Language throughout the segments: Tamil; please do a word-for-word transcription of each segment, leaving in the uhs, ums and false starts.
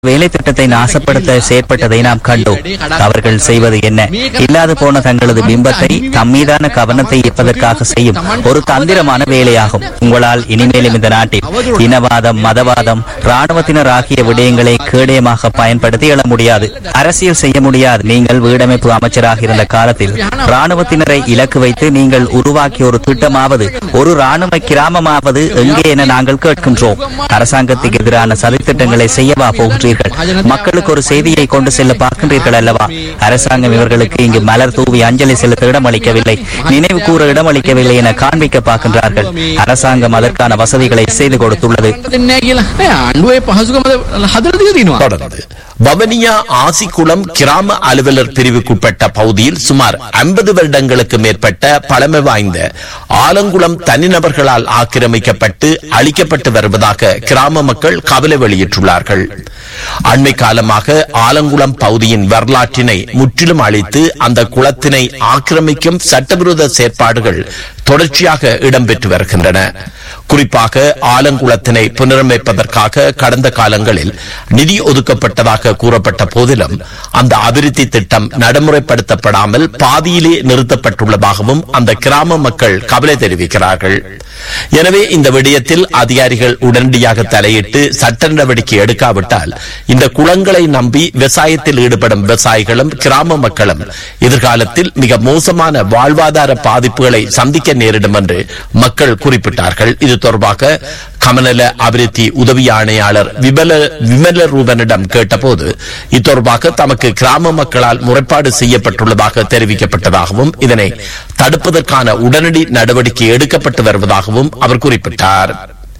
வேலை திட்டத்தை நாசப்படுத்த செயற்பட்டதை நாம் கண்டோம். அவர்கள் செய்வது என்ன? இல்லாது போன தங்களது பிம்பத்தை தம் மீதான கவனத்தை ஈர்ப்பதற்காக செய்யும் ஒரு தந்திரமான வேலையாகும். உங்களால் இனிமேலும் இந்த நாட்டில் இனவாதம், மதவாதம், ராணுவத்தினர் ஆகிய விடயங்களை கேடயமாக பயன்படுத்தி எழ முடியாது, அரசியல் செய்ய முடியாது. நீங்கள் வீடமைப்பு அமைச்சராக இருந்த காலத்தில் ராணுவத்தினரை இலக்கு வைத்து நீங்கள் உருவாக்கிய ஒரு திட்டமாவது, ஒரு ராணுவ கிராமமாவது எங்கே என நாங்கள் கேட்கின்றோம். அரசாங்கத்துக்கு எதிரான சதித்திட்டங்களை செய்யவா போகின்றீர்கள்? மக்களுக்கு ஒரு செய்தியை கொண்டு செல்ல பார்க்கின்றீர்கள் அல்லவா? அரசாங்கம் இவர்களுக்கு இங்கு மலர் தூவி அஞ்சலி செலுத்த இடமளிக்கவில்லை, நினைவு கூற இடமளிக்கவில்லை என காண்பிக்க பார்க்கின்றார்கள். அரசாங்கம் அதற்கான வசதிகளை செய்து கொடுத்துள்ளது. வவனியா ஆசிக்குளம் கிராம அலுவலர் பிரிவுக்குட்பட்ட பகுதியில் சுமார் ஐம்பது வருடங்களுக்கு மேற்பட்ட பழமை வாய்ந்த ஆலங்குளம் தனிநபர்களால் ஆக்கிரமிக்கப்பட்டு அளிக்கப்பட்டு வருவதாக கிராம மக்கள் கவலை வெளியிட்டுள்ளார்கள். அண்மை காலமாக ஆலங்குளம் பகுதியின் வரலாற்றினை முற்றிலும் அழித்து அந்த குளத்தினை ஆக்கிரமிக்கும் சட்டவிரோத செயற்பாடுகள் தொடர்ச்சியாக இடம்பெற்று வருகின்றன. குறிப்பாக ஆலங்குளத்தினை புனரமைப்பதற்காக கடந்த காலங்களில் நிதி ஒதுக்கப்பட்டதாக கூறப்பட்ட போதிலும் அந்த அபிவிருத்தி திட்டம் நடைமுறைப்படுத்தப்படாமல் பாதியிலே நிறுத்தப்பட்டுள்ளதாகவும் அந்த கிராம மக்கள் கவலை தெரிவிக்கிறார்கள். எனவே இந்த விடயத்தில் அதிகாரிகள் உடனடியாக தலையிட்டு சட்ட நடவடிக்கை எடுக்காவிட்டால் இந்த குளங்களை நம்பி விவசாயத்தில் ஈடுபடும் விவசாயிகளும் கிராம மக்களும் எதிர்காலத்தில் மிக மோசமான வாழ்வாதார பாதிப்புகளை சந்திக்க நேரிடும் என்று மக்கள் குறிப்பிட்டார்கள். இது தொடர்பாக கமநல அபிவிருத்தி உதவி ஆணையாளர் விமல விமல ரூபனிடம் கேட்டபோது இது தொடர்பாக தமக்கு கிராம மக்களால் முறைப்பாடு செய்யப்பட்டுள்ளதாக தெரிவிக்கப்பட்டதாகவும் இதனை தடுப்பதற்கான உடனடி நடவடிக்கை எடுக்கப்பட்டு வருவதாகவும் அவர் குறிப்பிட்டார்.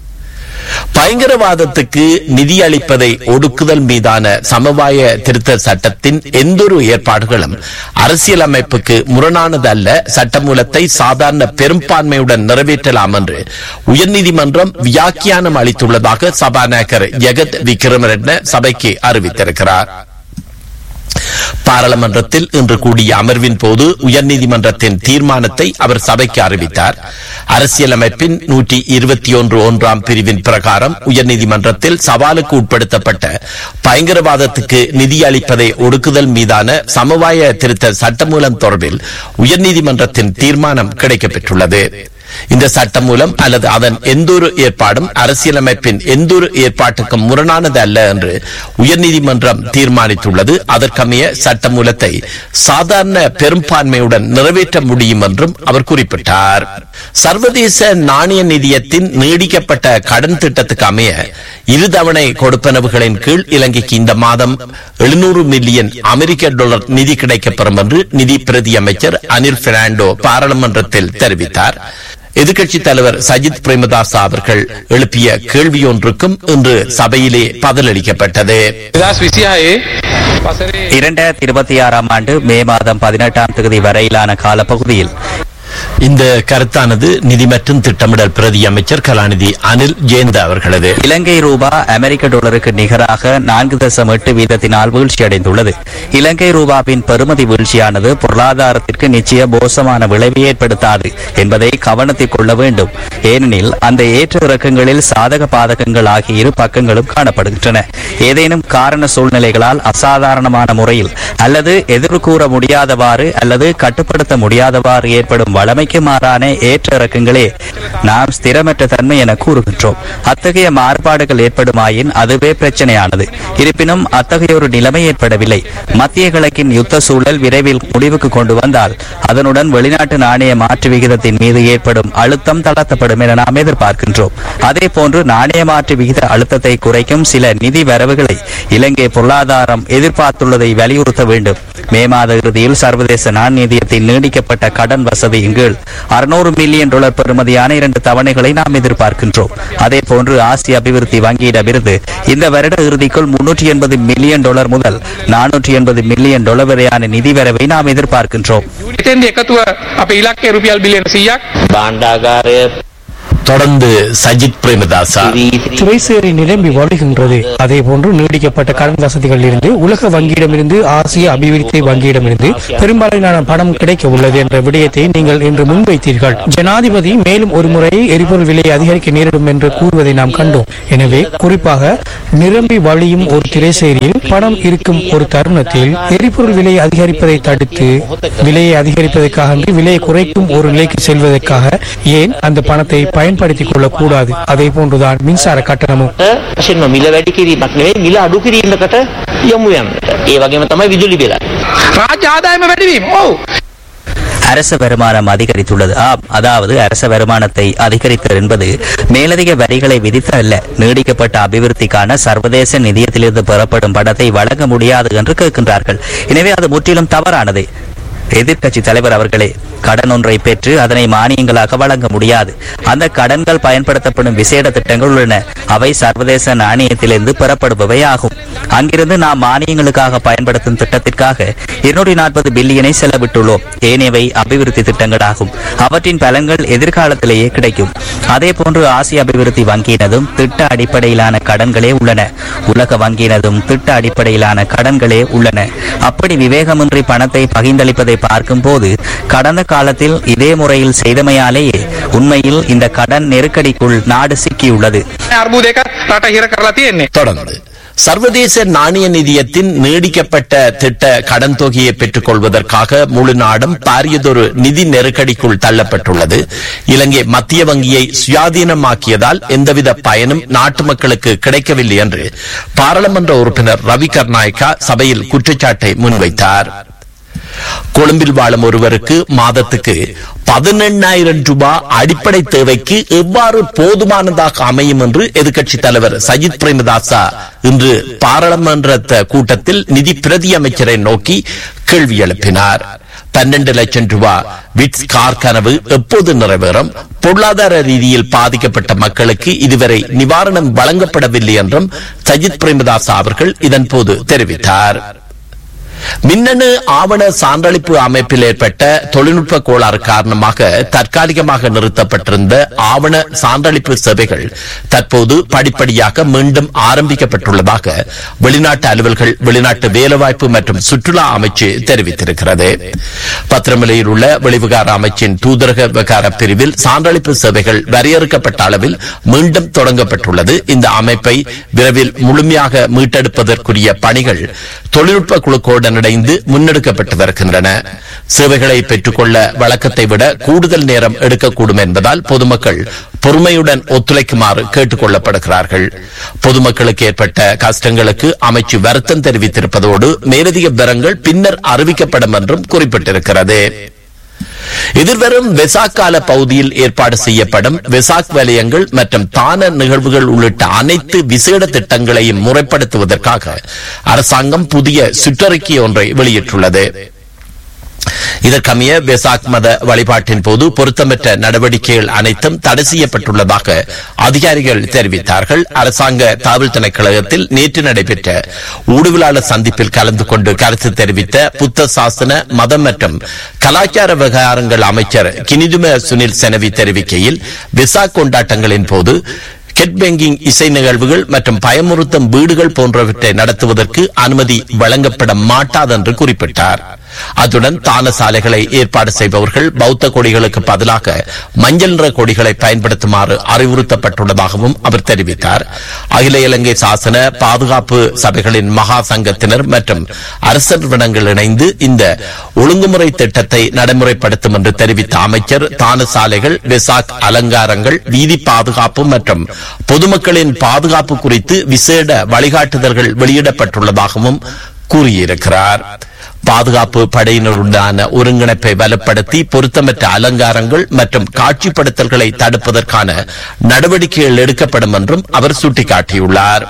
பயங்கரவாதத்துக்கு நிதி அளிப்பதை ஒடுக்குதல் மீதான சமவாய திருத்த சட்டத்தின் எந்தொரு ஏற்பாடுகளும் அரசியலமைப்புக்கு முரணானது அல்ல, சட்டமூலத்தை சாதாரண பெரும்பான்மையுடன் நிறைவேற்றலாம் என்று உயர்நீதிமன்றம் வியாக்கியானம் அளித்துள்ளதாக சபாநாயகர் ஜெகத் விக்ரமரெட்ன சபைக்கு அறிவித்திருக்கிறார். பாராளுமன்றத்தில் இன்று கூடிய அமர்வின் போது உயர்நீதிமன்றத்தின் தீர்மானத்தை அவர் சபைக்கு அறிவித்தார். அரசியலமைப்பின் நூற்றி இருபத்தி ஒன்று ஒன்றாம் பிரிவின் பிரகாரம் உயர்நீதிமன்றத்தில் சவாலுக்கு உட்படுத்தப்பட்ட பயங்கரவாதத்துக்கு நிதி அளிப்பதை ஒடுக்குதல் மீதான சமவாய திருத்த சட்டமூலம் தொடர்பில் உயர்நீதிமன்றத்தின் தீர்மானம் கிடைக்கப்பெற்றுள்ளது. இந்த சட்டம் மூலம் அல்லது அதன் எந்தொரு ஏற்பாடும் அரசியலமைப்பின் எந்தொரு ஏற்பாட்டுக்கும் முரணானது அல்ல என்று உயர்நீதிமன்றம் தீர்மானித்துள்ளது. அதற்கமைய சட்ட மூலத்தை சாதாரண பெரும்பான்மையுடன் நிறைவேற்ற முடியும் என்றும் அவர் குறிப்பிட்டார். சர்வதேச நாணய நிதியத்தின் நீடிக்கப்பட்ட கடன் திட்டத்துக்கு அமைய இருதவணை கொடுப்பனவுகளின் கீழ் இலங்கைக்கு இந்த மாதம் எழுநூறு மில்லியன் அமெரிக்க டாலர் நிதி கிடைக்கப்பெறும் என்று நிதி பிரதி அமைச்சர் அனில் பெர்னாண்டோ பாராளுமன்றத்தில் தெரிவித்தார். எதிர்க்கட்சித் தலைவர் சஜித் பிரேமதாச அவர்கள் எழுப்பிய கேள்வி ஒன்றுக்கும் இன்று சபையிலே பதிலளிக்கப்பட்டது. இரண்டாயிரத்தி இருபத்தி ஆறாம் ஆண்டு மே மாதம் பதினெட்டாம் தேதி வரையிலான காலப்பகுதியில் இந்த கருத்தானது நிதி மற்றும் திட்டமிடல் பிரதி அமைச்சர் கலாநிதி அனில் ஜெயந்த அவர்களது. இலங்கை ரூபா அமெரிக்க டாலருக்கு நிகராக நான்கு தசம் எட்டு வீதத்தினால் வீழ்ச்சியடைந்துள்ளது. இலங்கை ரூபாவின் பெறுமதி வீழ்ச்சியானது பொருளாதாரத்திற்கு நிச்சய மோசமான விளைவை ஏற்படுத்தாது என்பதை கவனத்தில் கொள்ள வேண்டும். ஏனெனில் அந்த ஏற்ற இறக்கங்களில் சாதக பாதகங்கள் ஆகிய இரு பக்கங்களும் காணப்படுகின்றன. ஏதேனும் காரண சூழ்நிலைகளால் அசாதாரணமான முறையில் அல்லது எதிர்கூற முடியாதவாறு அல்லது கட்டுப்படுத்த முடியாதவாறு ஏற்படும் வளமைக்கு மாறான ஏற்ற இறக்கங்களே நாம் ஸ்திரமற்ற தன்மை என கூறுகின்றோம். அத்தகைய மாறுபாடுகள் ஏற்படுமாயின் அதுவே பிரச்சனையானது. இருப்பினும் அத்தகைய ஒரு நிலைமை ஏற்படவில்லை. மத்திய கிழக்கின் யுத்த சூழல் விரைவில் முடிவுக்கு கொண்டு வந்தால் அதனுடன் வெளிநாட்டு நாணய மாற்று விகிதத்தின் மீது ஏற்படும் அழுத்தம் தளர்த்தப்படும் என நாம் எதிர்பார்க்கின்றோம். அதே போன்று நாணய மாற்று விகித அழுத்தத்தை குறைக்கும் சில நிதி வரவுகளை இலங்கை பொருளாதாரம் எதிர்பார்த்துள்ளதை வலியுறுத்த வேண்டும். மே மாத இறுதியில் சர்வதேச நாணயத்தின் நீடிக்கப்பட்ட கடன் வசதியின் கீழ் அறுநூறு மில்லியன் டாலர் பெறுமதியான இரண்டு தவணைகளை நாம் எதிர்பார்க்கின்றோம். அதே போன்று ஆசிய அபிவிருத்தி வங்கியிடமிருந்து இந்த வருட இறுதிக்குள் முன்னூற்றி எண்பது மில்லியன் டாலர் முதல் நானூற்றி எண்பது மில்லியன் டாலர் வரையான நிதி வரவை நாம் எதிர்பார்க்கின்றோம். தொடர்ந்து சஜித் பிரேமதாசா. திரைசேரி நிரம்பி வழிகின்றது. அதே போன்று நீடிக்கப்பட்ட கடன் வசதிகளில் இருந்து உலக வங்கியிடமிருந்து ஆசிய அபிவிருத்தி வங்கியிடமிருந்து பெரும்பாலான பணம் கிடைக்க உள்ளது என்ற விடயத்தை நீங்கள் இன்று முன்வைத்தீர்கள். ஜனாதிபதி மேலும் ஒரு முறை எரிபொருள் விலையை அதிகரிக்க நேரிடும் என்று கூறுவதை நாம் கண்டோம். எனவே குறிப்பாக நிரம்பி வழியும் ஒரு திரைசேரியில் பணம் இருக்கும் ஒரு தருணத்தில் எரிபொருள் விலையை அதிகரிப்பதை தடுத்து விலையை அதிகரிப்பதற்காக விலையை குறைக்கும் ஒரு நிலைக்கு செல்வதற்காக ஏன் அந்த பணத்தை பயன்படுத்திக் கொள்ளக் கூடாது? அதே போன்றுதான் மின்சார கட்டணமும். அரச வருமானம் அதிகரித்துள்ளது. ஆம், அதாவது அரச வருமானத்தை அதிகரித்தல் என்பது மேலதிக வரிகளை விதித்தல்ல, நீடிக்கப்பட்ட அபிவிருத்திக்கான சர்வதேச நிதியத்திலிருந்து பெறப்படும் பணத்தை வழங்க முடியாது என்று கேட்கின்றார்கள். எனவே அது முற்றிலும் தவறானது. எதிர்க்கட்சி தலைவர் அவர்களே, கடன் ஒன்றை பெற்று அதனை மானியங்களாக வழங்க முடியாது. அந்த கடன்கள் பயன்படுத்தப்படும் விசேட திட்டங்கள் உள்ளன. அவை சர்வதேச நாணயத்திலிருந்து பெறப்படுபவை ஆகும். அங்கிருந்து நாம் மானியங்களுக்காக பயன்படுத்தும் திட்டத்திற்காக இருநூற்றி நாற்பது பில்லியனை செலவிட்டுள்ளோம். ஏனையவை அபிவிருத்தி திட்டங்களாகும். அவற்றின் பலன்கள் எதிர்காலத்திலேயே கிடைக்கும். அதே போன்று ஆசிய அபிவிருத்தி வங்கியினதும் திட்ட அடிப்படையிலான கடன்களே உள்ளன. உலக வங்கியினதும் திட்ட அடிப்படையிலான கடன்களே உள்ளன. அப்படி விவேகமின்றி பணத்தை பகிர்ந்தளிப்பதை பார்க்கும் போது கடந்த காலத்தில் இதே முறையில் செய்தமையாலேயே உண்மையில் இந்த கடன் நெருக்கடிக்குள் நாடு சிக்கியுள்ளது. தொடர்ந்து சர்வதேச நாணய நிதியத்தின் நீடிக்கப்பட்ட திட்ட கடன் தொகையை பெற்றுக் கொள்வதற்காக முழு நாடும் பாரியதொரு நிதி நெருக்கடிக்குள் தள்ளப்பட்டுள்ளது. இலங்கை மத்திய வங்கியை சுயாதீனமாக்கியதால் எந்தவித பயனும் நாட்டு மக்களுக்கு கிடைக்கவில்லை என்று பாராளுமன்ற உறுப்பினர் ரவி கர்நாயக்கா சபையில் குற்றச்சாட்டை முன்வைத்தார். கொழும்பில் வாழும் ஒருவருக்கு மாதத்துக்கு பதினெண்ணாயிரம் ரூபாய் அடிப்படை தேவைக்கு எவ்வாறு போதுமானதாக அமையும் என்று எதிர்க்கட்சி தலைவர் சஜித் பிரேமதாசா இன்று பாராளுமன்ற கூட்டத்தில் நிதி பிரதி அமைச்சரை நோக்கி கேள்வி எழுப்பினார். பன்னெண்டு லட்சம் ரூபாய் விட்ஸ் கார் கனவு எப்போது நிறைவேறும்? பொருளாதார ரீதியில் பாதிக்கப்பட்ட மக்களுக்கு இதுவரை நிவாரணம் வழங்கப்படவில்லை என்றும் சஜித் பிரேமதாசா அவர்கள் இதன் போது தெரிவித்தார். மின்னணு ஆவண சான்றளிப்பு அமைப்பில் ஏற்பட்ட தொழில்நுட்ப கோளாறு காரணமாக தற்காலிகமாக நிறுத்தப்பட்டிருந்த ஆவண சான்றளிப்பு சேவைகள் தற்போது படிப்படியாக மீண்டும் ஆரம்பிக்கப்பட்டுள்ளதாக வெளிநாட்டு அலுவல்கள், வெளிநாட்டு வேலைவாய்ப்பு மற்றும் சுற்றுலா அமைச்சு தெரிவித்திருக்கிறது. பத்திரமலையில் உள்ள வெளிவிகார அமைச்சின் தூதரக விவகார பிரிவில் சான்றளிப்பு சேவைகள் வரையறுக்கப்பட்ட அளவில் மீண்டும் தொடங்கப்பட்டுள்ளது. இந்த அமைப்பை விரைவில் முழுமையாக மீட்டெடுப்பதற்குரிய பணிகள் தொழில்நுட்ப குழுக்களுடன் இணைந்து முன்னெடுக்கப்பட்டு வருகின்றன. சேவைகளை பெற்றுக்கொள்ள வழக்கத்தை விட கூடுதல் நேரம் எடுக்கக்கூடும் என்பதால் பொதுமக்கள் பொறுமையுடன் ஒத்துழைக்குமாறு கேட்டுக் கொள்ளப்படுகிறார்கள். பொதுமக்களுக்கு ஏற்பட்ட கஷ்டங்களுக்கு அமைச்சு வருத்தம் தெரிவித்திருப்பதோடு மேலதிக விவரங்கள் பின்னர் அறிவிக்கப்படும் என்றும் குறிப்பிட்டிருக்கிறது. எதிர்வரும் வெசாக் கால பகுதியில் ஏற்பாடு செய்யப்படும் வெசாக் வலயங்கள் மற்றும் தான நிகழ்வுகள் உள்ளிட்ட அனைத்து விசேட திட்டங்களையும் முறைப்படுத்துவதற்காக அரசாங்கம் புதிய சுற்றறிக்கை ஒன்றை வெளியிட்டுள்ளது. இதற்கமைய வெசாக் மத வழிபாட்டின் போது பொருத்தமற்ற நடவடிக்கைகள் அனைத்தும் தடை செய்யப்பட்டுள்ளதாக அதிகாரிகள் தெரிவித்தார்கள். அரசாங்க தகவல் திணைக்களத்தில் நேற்று நடைபெற்ற ஊடகவியலாளர் சந்திப்பில் கலந்து கொண்டு கருத்து தெரிவித்த புத்த சாசன மதம் மற்றும் கலாச்சார விவகாரங்கள் அமைச்சர் கினிதும சுனில் செனவி தெரிவிக்கையில் வெசாக் கொண்டாட்டங்களின் போது கெட் பேங்கிங், இசை நிகழ்வுகள் மற்றும் பயமுறுத்தும் வீடுகள் போன்றவற்றை நடத்துவதற்கு அனுமதி வழங்கப்பட மாட்டாது என்று குறிப்பிட்டார். அத்துடன் தான சாலைகளை ஏற்பாடு செய்பவர்கள் பௌத்த கொடிகளுக்கு பதிலாக மஞ்சள் நிற கொடிகளை பயன்படுத்துமாறு அறிவுறுத்தப்பட்டுள்ளதாகவும் அவர் தெரிவித்தார். அகில இலங்கை சாசன பாதுகாப்பு சபைகளின் மகா சங்கத்தினர் மற்றும் அரசு நிறுவனங்கள் இணைந்து இந்த ஒழுங்குமுறை திட்டத்தை நடைமுறைப்படுத்தும் என்று தெரிவித்த அமைச்சர், தான சாலைகள், வெசாக் அலங்காரங்கள், வீதி பாதுகாப்பு மற்றும் பொதுமக்களின் பாதுகாப்பு குறித்து விசேட வழிகாட்டுதல்கள் வெளியிடப்பட்டுள்ளதாகவும் கூறியிருக்கிறார். பாதுகாப்பு படையினருடனான ஒருங்கிணைப்பை பலப்படுத்தி பொருத்தமற்ற அலங்காரங்கள் மற்றும் காட்சிப்படுத்தல்களை தடுப்பதற்கான நடவடிக்கைகள் எடுக்கப்படும் என்றும் அவர் சுட்டிக்காட்டியுள்ளார்.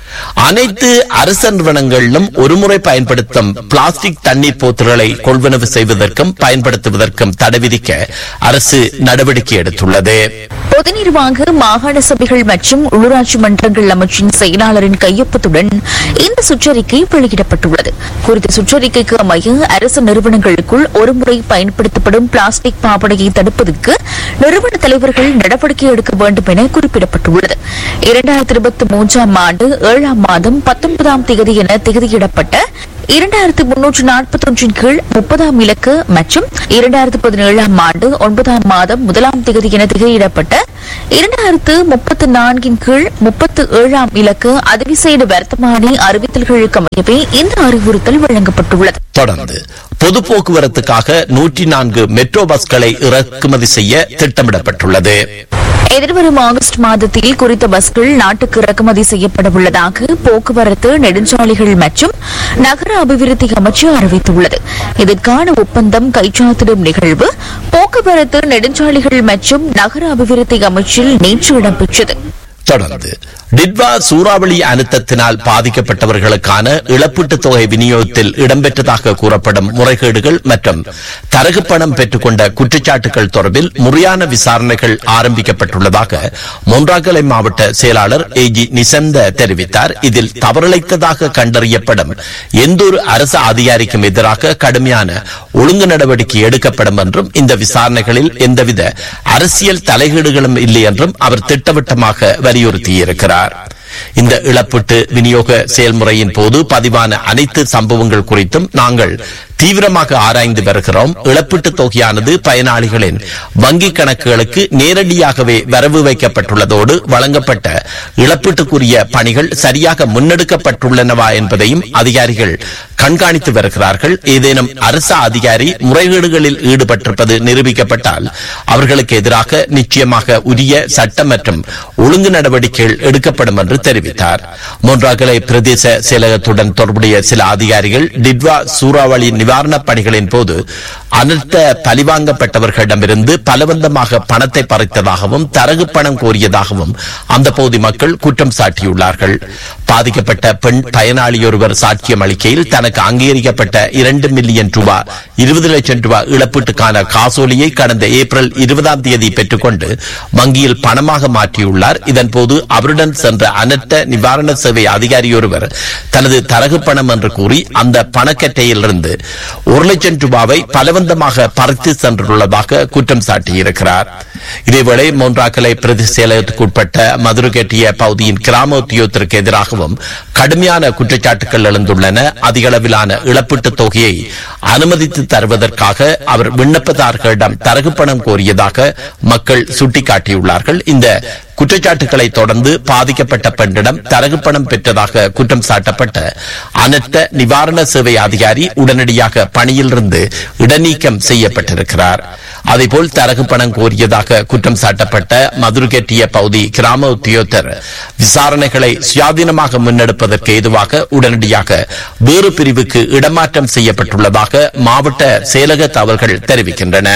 அனைத்து அரசு நிறுவனங்களிலும் ஒருமுறை பயன்படுத்தும் பிளாஸ்டிக் தண்ணீர் போத்தல்களை கொள்வனவு செய்வதற்கும் பயன்படுத்துவதற்கும் தடை விதிக்க அரசு நடவடிக்கை எடுத்துள்ளது. பொது நிர்வாக மாகாண சபைகள் மற்றும் உள்ளூராட்சி மன்றங்கள் அமைச்சின் செயலாளரின் கையொப்பத்துடன் இந்த சுற்றறிக்கை வெளியிடப்பட்டுள்ளது. குறித்த சுற்றறிக்கைக்கு அமைய அரசு நிறுவனங்களுக்குள் ஒருமுறை பயன்படுத்தப்படும் பிளாஸ்டிக் பாவனையை தடுப்பதற்கு நிறுவன தலைவர்கள் நடவடிக்கை எடுக்க வேண்டும் என குறிப்பிடப்பட்டுள்ளது. இரண்டாயிரத்தி இருபத்தி மூன்றாம் ஆண்டு ஏழாம் மாதம் பத்தொன்பதாம் தேதி என தேதியிடப்பட்ட இரண்டாயிரத்து முன்னூற்று நாற்பத்தி ஒன்றின் கீழ் முப்பதாம் இலக்கு மற்றும் இரண்டாயிரத்து பதினேழாம் ஆண்டு ஒன்பதாம் மாதம் முதலாம் தேதி என திகையிடப்பட்ட இரண்டாயிரத்து முப்பத்தி நான்கின் கீழ் முப்பத்தி ஏழாம் இலக்கு அதிவிசேட வர்த்தமானி அறிவித்தல்களுக்கு அமையவே இந்த அறிவுறுத்தல் வழங்கப்பட்டுள்ளது. தொடர்ந்து பொது போக்குவரத்துக்காக நூற்றி நான்கு மெட்ரோ பஸ்களை இறக்குமதி செய்ய திட்டமிடப்பட்டுள்ளது. எதிர்வரும் ஆகஸ்ட் மாதத்தில் குறித்த பஸ்கள் நாட்டுக்கு இறக்குமதி செய்யப்பட உள்ளதாக போக்குவரத்து நெடுஞ்சாலைகள் மற்றும் நகர அபிவிருத்தி அமைச்சு அறிவித்துள்ளது. இதற்கான ஒப்பந்தம் கைச்சாத்திடும் நிகழ்வு போக்குவரத்து நெடுஞ்சாலைகள் மற்றும் நகர அபிவிருத்தி அமைச்சில் நேற்று இடம்பெற்றது. தொடர்ந்து டிட்வா சூறாவளி அழுத்தத்தினால் பாதிக்கப்பட்டவர்களுக்கான இழப்பீட்டுத் தொகை விநியோகத்தில் இடம்பெற்றதாக கூறப்படும் முறைகேடுகள் மற்றும் தரகு பணம் பெற்றுக்கொண்ட குற்றச்சாட்டுகள் தொடர்பில் முறையான விசாரணைகள் ஆரம்பிக்கப்பட்டுள்ளதாக மொன்றாகலை மாவட்ட செயலாளர் ஏ ஜி நிசந்த தெரிவித்தார். இதில் தவறிழைத்ததாக கண்டறியப்படும் எந்தொரு அரசு அதிகாரிக்கும் எதிராக கடுமையான ஒழுங்கு நடவடிக்கை எடுக்கப்படும் என்றும் இந்த விசாரணைகளில் எந்தவித அரசியல் தலையீடுகளும் இல்லை என்றும் அவர் திட்டவட்டமாக வலியுறுத்தியிருக்கிறார். இந்த இழப்பீட்டு விநியோக செயல்முறையின் போது பதிவான அனைத்து சம்பவங்கள் குறித்தும் நாங்கள் தீவிரமாக ஆராய்ந்து வருகிறோம். இழப்பீட்டுத் தொகையானது பயனாளிகளின் வங்கிக் கணக்குகளுக்கு நேரடியாகவே வரவு வைக்கப்பட்டுள்ளதோடு வழங்கப்பட்ட இழப்பீட்டுக்குரிய பணிகள் சரியாக முன்னெடுக்கப்பட்டுள்ளனவா என்பதையும் அதிகாரிகள் கண்காணித்து வருகிறார்கள். ஏதேனும் அரசு அதிகாரி முறைகேடுகளில் ஈடுபட்டிருப்பது நிரூபிக்கப்பட்டால் அவர்களுக்கு எதிராக நிச்சயமாக உரிய சட்டம் மற்றும் ஒழுங்கு நடவடிக்கைகள் எடுக்கப்படும் என்று தெரிவித்தார். மொன்றாகலை பிரதேச செயலகத்துடன் தொடர்புடைய சில அதிகாரிகள் டிட்வா சூறாவளி நிவாரணப் பணிகளின் போது அனர்த்த பழிவாங்கப்பட்டவர்களிடமிருந்து பலவந்தமாக பணத்தை பறித்ததாகவும் தரகு பணம் கோரியதாகவும் அந்த பகுதி மக்கள் குற்றம் சாட்டியுள்ளார்கள். பாதிக்கப்பட்ட பெண் பயனாளியொருவர் சாட்சியம் அளிக்கையில் தனக்கு அங்கீகரிக்கப்பட்ட இரண்டு மில்லியன் ரூபாய் இருபது லட்சம் ரூபாய் இழப்பீட்டுக்கான காசோலியை கடந்த ஏப்ரல் இருபதாம் தேதி பெற்றுக்கொண்டு வங்கியில் பணமாக மாற்றியுள்ளார். இதன்போது அவருடன் சென்ற அனர்த்த நிவாரண சேவை அதிகாரியொருவர் தனது தரகு பணம் என்று கூறி அந்த பணக்கட்டையிலிருந்து ஒரு லட்சம் ரூபாவை பலவந்தமாக பறித்து சென்றுள்ளதாக குற்றம் சாட்டியிருக்கிறார். இதேவேளை மொன்றாகலை பிரதேச செயலகத்துக்குட்பட்ட மதுரகட்டிய பகுதியின் கிராம உத்தியோகத்திற்கு எதிராகவும் கடுமையான குற்றச்சாட்டுகள் எழுந்துள்ளன. அதிக அளவிலான இழப்பீட்டுத் தொகையை அனுமதித்து தருவதற்காக அவர் விண்ணப்பதாரர்களிடம் தரகு பணம் கோரியதாக மக்கள் சுட்டிக்காட்டியுள்ளார்கள். இந்த குற்றச்சாட்டுகளை தொடர்ந்து பாதிக்கப்பட்ட பெண்ணிடம் தரகு பணம் பெற்றதாக குற்றம் சாட்டப்பட்ட அனர்த்த நிவாரண சேவை அதிகாரி உடனடியாக பணியிலிருந்து இடைநீக்கம் செய்யப்பட்டிருக்கிறார். அதேபோல் தரகு பணம் கோரியதாக குற்றம் சாட்டப்பட்ட மதுரகட்டிய பகுதி கிராம உத்தியோகத்தர் விசாரணைகளை சுயாதீனமாக முன்னெடுப்பதற்கு ஏதுவாக உடனடியாக வேறு பிரிவுக்கு இடமாற்றம் செய்யப்பட்டுள்ளதாக மாவட்ட செயலக தகவல்கள் தெரிவிக்கின்றன.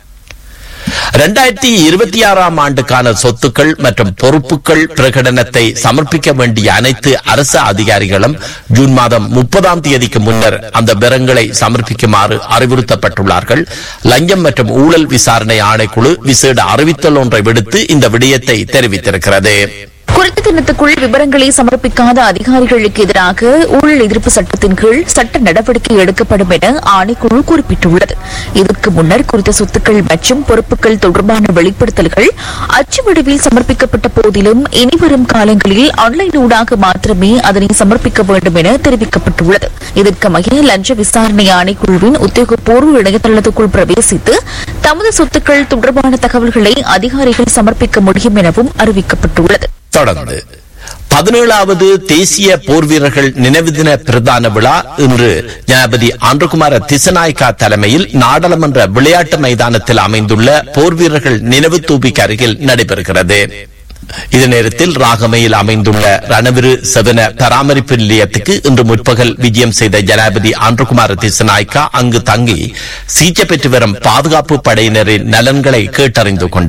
இரண்டாயிரத்தி இருபத்தி ஆறாம் ஆண்டுக்கான சொத்துக்கள் மற்றும் பொறுப்புகள் பிரகடனத்தை சமர்ப்பிக்க வேண்டிய அனைத்து அரசு அதிகாரிகளும் ஜூன் மாதம் முப்பதாம் தேதிக்கு முன்னர் அந்த விவரங்களை சமர்ப்பிக்குமாறு அறிவுறுத்தப்பட்டுள்ளார்கள். லஞ்சம் மற்றும் ஊழல் விசாரணை ஆணைக்குழு விசேட அறிவித்தல் ஒன்றை விடுத்து இந்த விடயத்தை தெரிவித்திருக்கிறது. குறித்த தினத்துக்குள் விவரங்களை சமர்ப்பிக்காத அதிகாரிகளுக்கு எதிராக ஊழல் எதிர்ப்பு சட்டத்தின் கீழ் சட்ட நடவடிக்கை எடுக்கப்படும் என ஆணைக்குழு குறிப்பிட்டுள்ளது. இதற்கு முன்னர் குறித்த சொத்துக்கள் மற்றும் பொறுப்புகள் தொடர்பான வெளிப்படுத்தல்கள் அச்சு வடிவில் சமர்ப்பிக்கப்பட்ட போதிலும் இனிவரும் காலங்களில் ஆன்லைன் ஊடாக மாத்திரமே அதனை சமர்ப்பிக்க வேண்டும் என தெரிவிக்கப்பட்டுள்ளது. இதற்கமைய லஞ்ச விசாரணை ஆணைக்குழுவின் உத்தியோகபூர்வ இணையதளத்துக்குள் பிரவேசித்து தமது சொத்துக்கள் தொடர்பான தகவல்களை அதிகாரிகள் சமர்ப்பிக்க முடியும் எனவும் அறிவிக்கப்பட்டுள்ளது. தொடர்ந்து பதினேழாவது தேசிய போர் வீரர்கள் நினைவு தின பிரதான விழா இன்று ஜனாதிபதி ஆந்திரகுமார திசநாயக்கா தலைமையில் நாடாளுமன்ற விளையாட்டு மைதானத்தில் அமைந்துள்ள போர் வீரர்கள் நினைவு தூபிக்கு அருகில் நடைபெறுகிறது. இதே நேரத்தில் ராகமையில் அமைந்துள்ள ரணவிரு செவன பராமரிப்பு நிலையத்துக்கு இன்று முற்பகல் விஜயம் செய்த ஜனாதிபதி ஆந்திரகுமார திசநாயக்கா அங்கு தங்கி சிகிச்சை பெற்று வரும் பாதுகாப்பு படையினரின் நலன்களை கேட்டறிந்து கொண்டார்.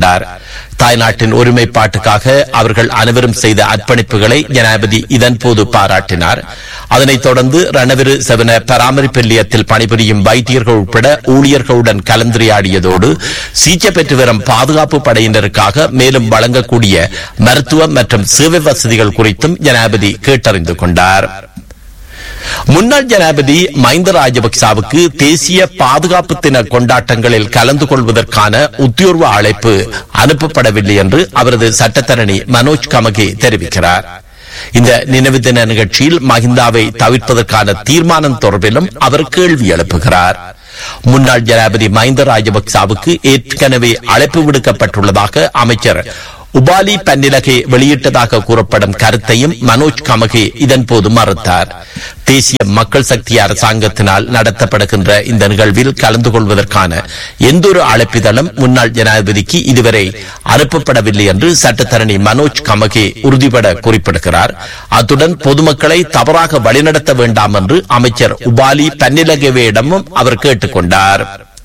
தாய்நாட்டின் ஒருமைப்பாட்டுக்காக அவர்கள் அனைவரும் செய்த அர்ப்பணிப்புகளை ஜனாதிபதி இதன்போது பாராட்டினார். அதனைத் தொடர்ந்து ரணவிரு செவன பராமரிப்பு நிலையத்தில் பணிபுரியும் வைத்தியர்கள் உட்பட ஊழியர்களுடன் கலந்துரையாடியதோடு சிகிச்சை பெற்று வரும் பாதுகாப்பு படையினருக்காக மேலும் வழங்கக்கூடிய மருத்துவ மற்றும் சேவை வசதிகள் குறித்தும் ஜனாதிபதி கேட்டறிந்து கொண்டார். முன்னாள் ஜனாதிபதி மஹிந்த ராஜபக்சவுக்கு தேசிய பாதுகாப்பு தின கொண்டாட்டங்களில் கலந்து கொள்வதற்கான உத்தியோர்வ அழைப்பு அனுப்பப்படவில்லை என்று அவரது சட்டத்தரணி மனோஜ் கமகே தெரிவிக்கிறார். இந்த நினைவு தின நிகழ்ச்சியில் மஹிந்தாவை தவிர்ப்பதற்கான தீர்மானம் தொடர்பிலும் அவர் கேள்வி எழுப்புகிறார். முன்னாள் ஜனாதிபதி மஹிந்த ராஜபக்சவுக்கு ஏற்கனவே அழைப்பு விடுக்கப்பட்டுள்ளதாக அமைச்சர் உபாலி பன்னிலகே வெளியிட்டதாக கூறப்படும் கருத்தையும் மனோஜ் கமகே இதன்போது மறுத்தார். தேசிய மக்கள் சக்தி அரசாங்கத்தினால் நடத்தப்படுகின்ற இந்த நிகழ்வில் கலந்து கொள்வதற்கான எந்தொரு அழைப்பிதழும் முன்னாள் ஜனாதிபதிக்கு இதுவரை அனுப்பப்படவில்லை என்று சட்டத்தரணி மனோஜ் கமகே உறுதிபட குறிப்பிடுகிறார். அத்துடன் பொதுமக்களை தவறாக வழிநடத்த வேண்டாம் என்று அமைச்சர் உபாலி பன்னிலகேவிடமும் அவர் கேட்டுக் கொண்டார்.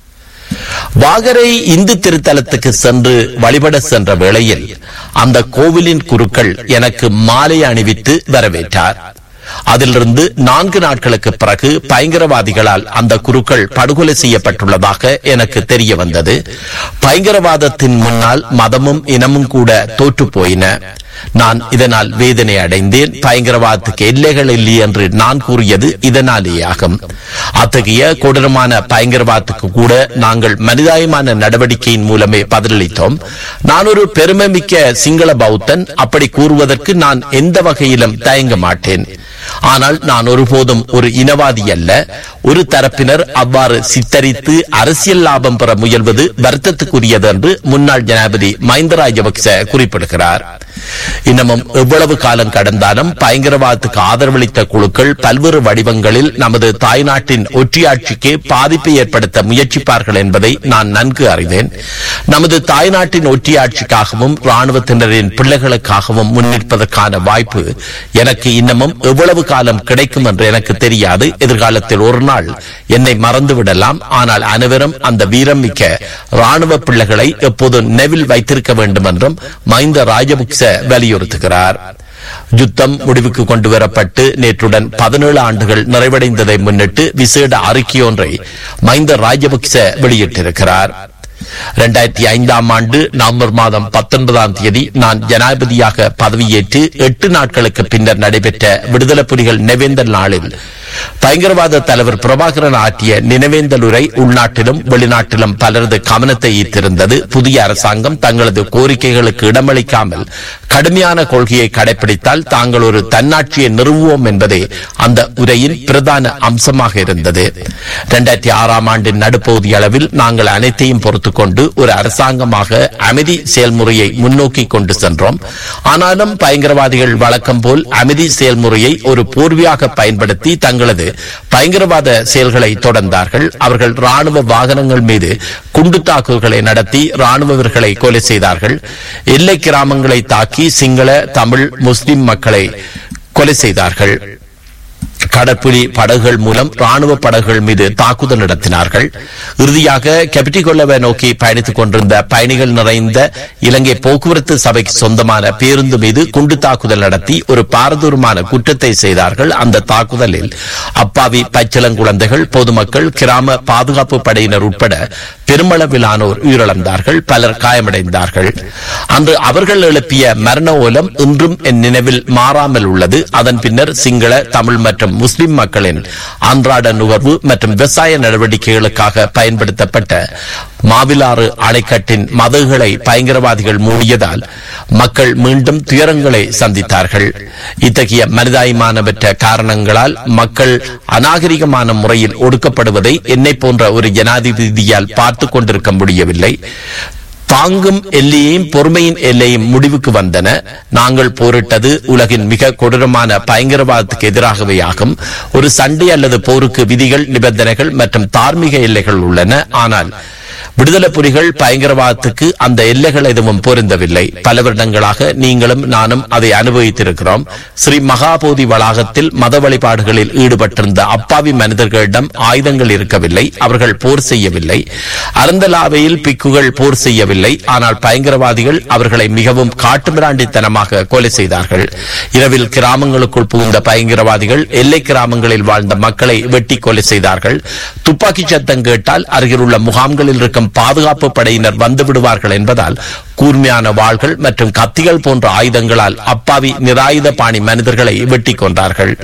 வாகரை இந்து திருத்தலத்துக்கு சென்று வழிபட சென்ற வேளையில் அந்த கோவிலின் குருக்கள் எனக்கு மாலை அணிவித்து வரவேற்றார். அதிலிருந்து நான்கு நாட்களுக்கு பிறகு பயங்கரவாதிகளால் அந்த குருக்கள் படுகொலை செய்யப்பட்டுள்ளதாக எனக்கு தெரிய வந்தது. பயங்கரவாதத்தின் முன்னால் மதமும் இனமும் கூட தோற்று போயின. நான் இதனால் வேதனை அடைந்தேன். பயங்கரவாதத்துக்கு எல்லைகள் இல்லை என்று நான் கூறியது இதனாலேயாகும். அத்தகைய கொடூரமான பயங்கரவாதத்துக்கு கூட நாங்கள் மனிதாயமான நடவடிக்கையின் மூலமே பதிலளித்தோம். நான் ஒரு பெருமை மிக்க சிங்கள பௌத்தன். அப்படி கூறுவதற்கு நான் எந்த வகையிலும் தயங்க மாட்டேன். ஆனால் நான் ஒருபோதும் ஒரு இனவாதி அல்ல. ஒரு தரப்பினர் அவ்வாறு சித்தரித்து அரசியல் லாபம் பெற முயல்வது வருத்தத்துக்குரியது என்று முன்னாள் ஜனாதிபதி மஹிந்த ராஜபக்ச குறிப்பிடுகிறார். இன்னமும் எவ்வளவு காலம் கடந்தாலும் பயங்கரவாதத்துக்கு ஆதரவளித்த குழுக்கள் பல்வேறு வடிவங்களில் நமது தாய்நாட்டின் ஒற்றியாட்சிக்கு பாதிப்பை ஏற்படுத்த முயற்சிப்பார்கள் என்பதை நான் நன்கு அறிவேன். நமது தாய்நாட்டின் ஒற்றியாட்சிக்காகவும் ராணுவத்தினரின் பிள்ளைகளுக்காகவும் முன்னிற்பதற்கான வாய்ப்பு எனக்கு இன்னமும் எவ்வளவு காலம் கிடைக்கும் என்று எனக்கு தெரியாது. எதிர்காலத்தில் ஒரு நாள் என்னை மறந்துவிடலாம். ஆனால் அனைவரும் அந்த வீரம் மிக்க ராணுவ பிள்ளைகளை எப்போதும் நினைவில் வைத்திருக்க வேண்டும் என்றும் மஹிந்த ராஜபக்ச வலியுறுத்துகிறார். யுத்தம் முடிவுக்கு கொண்டு வரப்பட்டு நேற்றுடன் பதினேழு ஆண்டுகள் நிறைவடைந்ததை முன்னிட்டு விசேட அறிக்கையொன்றை மஹிந்த ராஜபக்ச வெளியிட்டிருக்கிறார். இரண்டாயிரத்தி ஐந்தாம் ஆண்டு நவம்பர் மாதம் பத்தொன்பதாம் தேதி நான் ஜனாதிபதியாக பதவியேற்று எட்டு நாட்களுக்கு பின்னர் நடைபெற்ற விடுதலை புலிகள் நினைவேந்தல் நாளில் பயங்கரவாத தலைவர் பிரபாகரன் ஆற்றிய நினைவேந்தல் உரை உள்நாட்டிலும் வெளிநாட்டிலும் பலரது கவனத்தை ஈர்த்திருந்தது. புதிய அரசாங்கம் தங்களது கோரிக்கைகளுக்கு இடமளிக்காமல் கடுமையான கொள்கையை கடைபிடித்தால் தாங்கள் ஒரு தன்னாட்சியை நிறுவுவோம் என்பதே அந்த உரையின் பிரதான அம்சமாக இருந்தது. இரண்டாயிரத்தி ஆறாம் ஆண்டின் நடுப்பகுதி அளவில் நாங்கள் அனைத்தையும் பொறுத்துக் கொண்டு ஒரு அரசாங்கமாக அமைதி செயல்முறையை முன்னோக்கி கொண்டு சென்றோம். ஆனாலும் பயங்கரவாதிகள் வழக்கம் போல் அமைதி செயல்முறையை ஒரு போர்வையாக பயன்படுத்தி தங்களது பயங்கரவாத செயல்களை தொடர்ந்தார்கள். அவர்கள் ராணுவ வாகனங்கள் மீது குண்டு தாக்குதல்களை நடத்தி ராணுவ வீரர்களை கொலை செய்தார்கள். எல்லை கிராமங்களை தாக்கி சிங்கள, தமிழ், முஸ்லிம் மக்களை கொலை செய்தார்கள். கடற்புலி படகுகள் மூலம் ராணுவ படகுகள் மீது தாக்குதல் நடத்தினார்கள். இறுதியாக கெபிட்டிகொல்லவை நோக்கி பயணித்துக் கொண்டிருந்த பயணிகள் நிறைந்த இலங்கை போக்குவரத்து சபைக்கு சொந்தமான பேருந்து மீது குண்டு தாக்குதல் நடத்தி ஒரு பாரதூரமான குற்றத்தை செய்தார்கள். அந்த தாக்குதலில் அப்பாவி பச்சிளங்குழந்தைகள், பொதுமக்கள், கிராம பாதுகாப்பு படையினர் உட்பட பெருமளவிலானோர் உயிரிழந்தார்கள். பலர் காயமடைந்தார்கள். அன்று அவர்கள் எழுப்பிய மரண ஓலம் இன்றும் என் நினைவில் மாறாமல் உள்ளது. அதன் பின்னர் சிங்கள, தமிழ் மற்றும் முஸ்லிம் மக்களின் அன்றாட நுகர்வு மற்றும் விவசாய நடவடிக்கைகளுக்காக பயன்படுத்தப்பட்ட மாவிலாறு அணைக்கட்டின் மதகுகளை பயங்கரவாதிகள் மூடியதால் மக்கள் மீண்டும் துயரங்களை சந்தித்தார்கள். இத்தகைய மனிதாயமானவற்ற காரணங்களால் மக்கள் அநாகரிகமான முறையில் ஒடுக்கப்படுவதை என்னை போன்ற ஒரு ஜனாதிபதியால் பார்த்து கொண்டிருக்க முடியவில்லை. தாங்கும் எல்லையையும் பொறுமையின் எல்லையும் முடிவுக்கு வந்தன. நாங்கள் போரிட்டது உலகின் மிக கொடூரமான பயங்கரவாதத்துக்கு எதிராகவே ஆகும். ஒரு சண்டை அல்லது போருக்கு விதிகள், நிபந்தனைகள் மற்றும் தார்மீக எல்லைகள் உள்ளன. ஆனால் விடுதலை புலிகள் பயங்கரவாதத்துக்கு அந்த எல்லைகள் எதுவும் பொருந்தவில்லை. பல வருடங்களாக நீங்களும் நானும் அதை அனுபவித்திருக்கிறோம். ஸ்ரீ மகாபோதி வளாகத்தில் மத வழிபாடுகளில் ஈடுபட்டிருந்த அப்பாவி மனிதர்களிடம் ஆயுதங்கள் இருக்கவில்லை. அவர்கள் போர் செய்யவில்லை. அறந்தலாவையில் பிக்குகள் போர் செய்யவில்லை. ஆனால் பயங்கரவாதிகள் அவர்களை மிகவும் காட்டுமிராண்டித்தனமாக கொலை செய்தார்கள். இரவில் கிராமங்களுக்குள் புகுந்த பயங்கரவாதிகள் எல்லை கிராமங்களில் வாழ்ந்த மக்களை வெட்டி கொலை செய்தார்கள். துப்பாக்கி சத்தம் கேட்டால் அருகிலுள்ள முகாம்களில் இருக்கும் பாதுகாப்பு படையினர் வந்து விடுவார்கள் என்பதால் கூர்மையான வாள்கள் மற்றும் கத்திகள் போன்ற ஆயுதங்களால் அப்பாவி நிராயுத பாணி மனிதர்களை வெட்டி கொண்டார்கள்.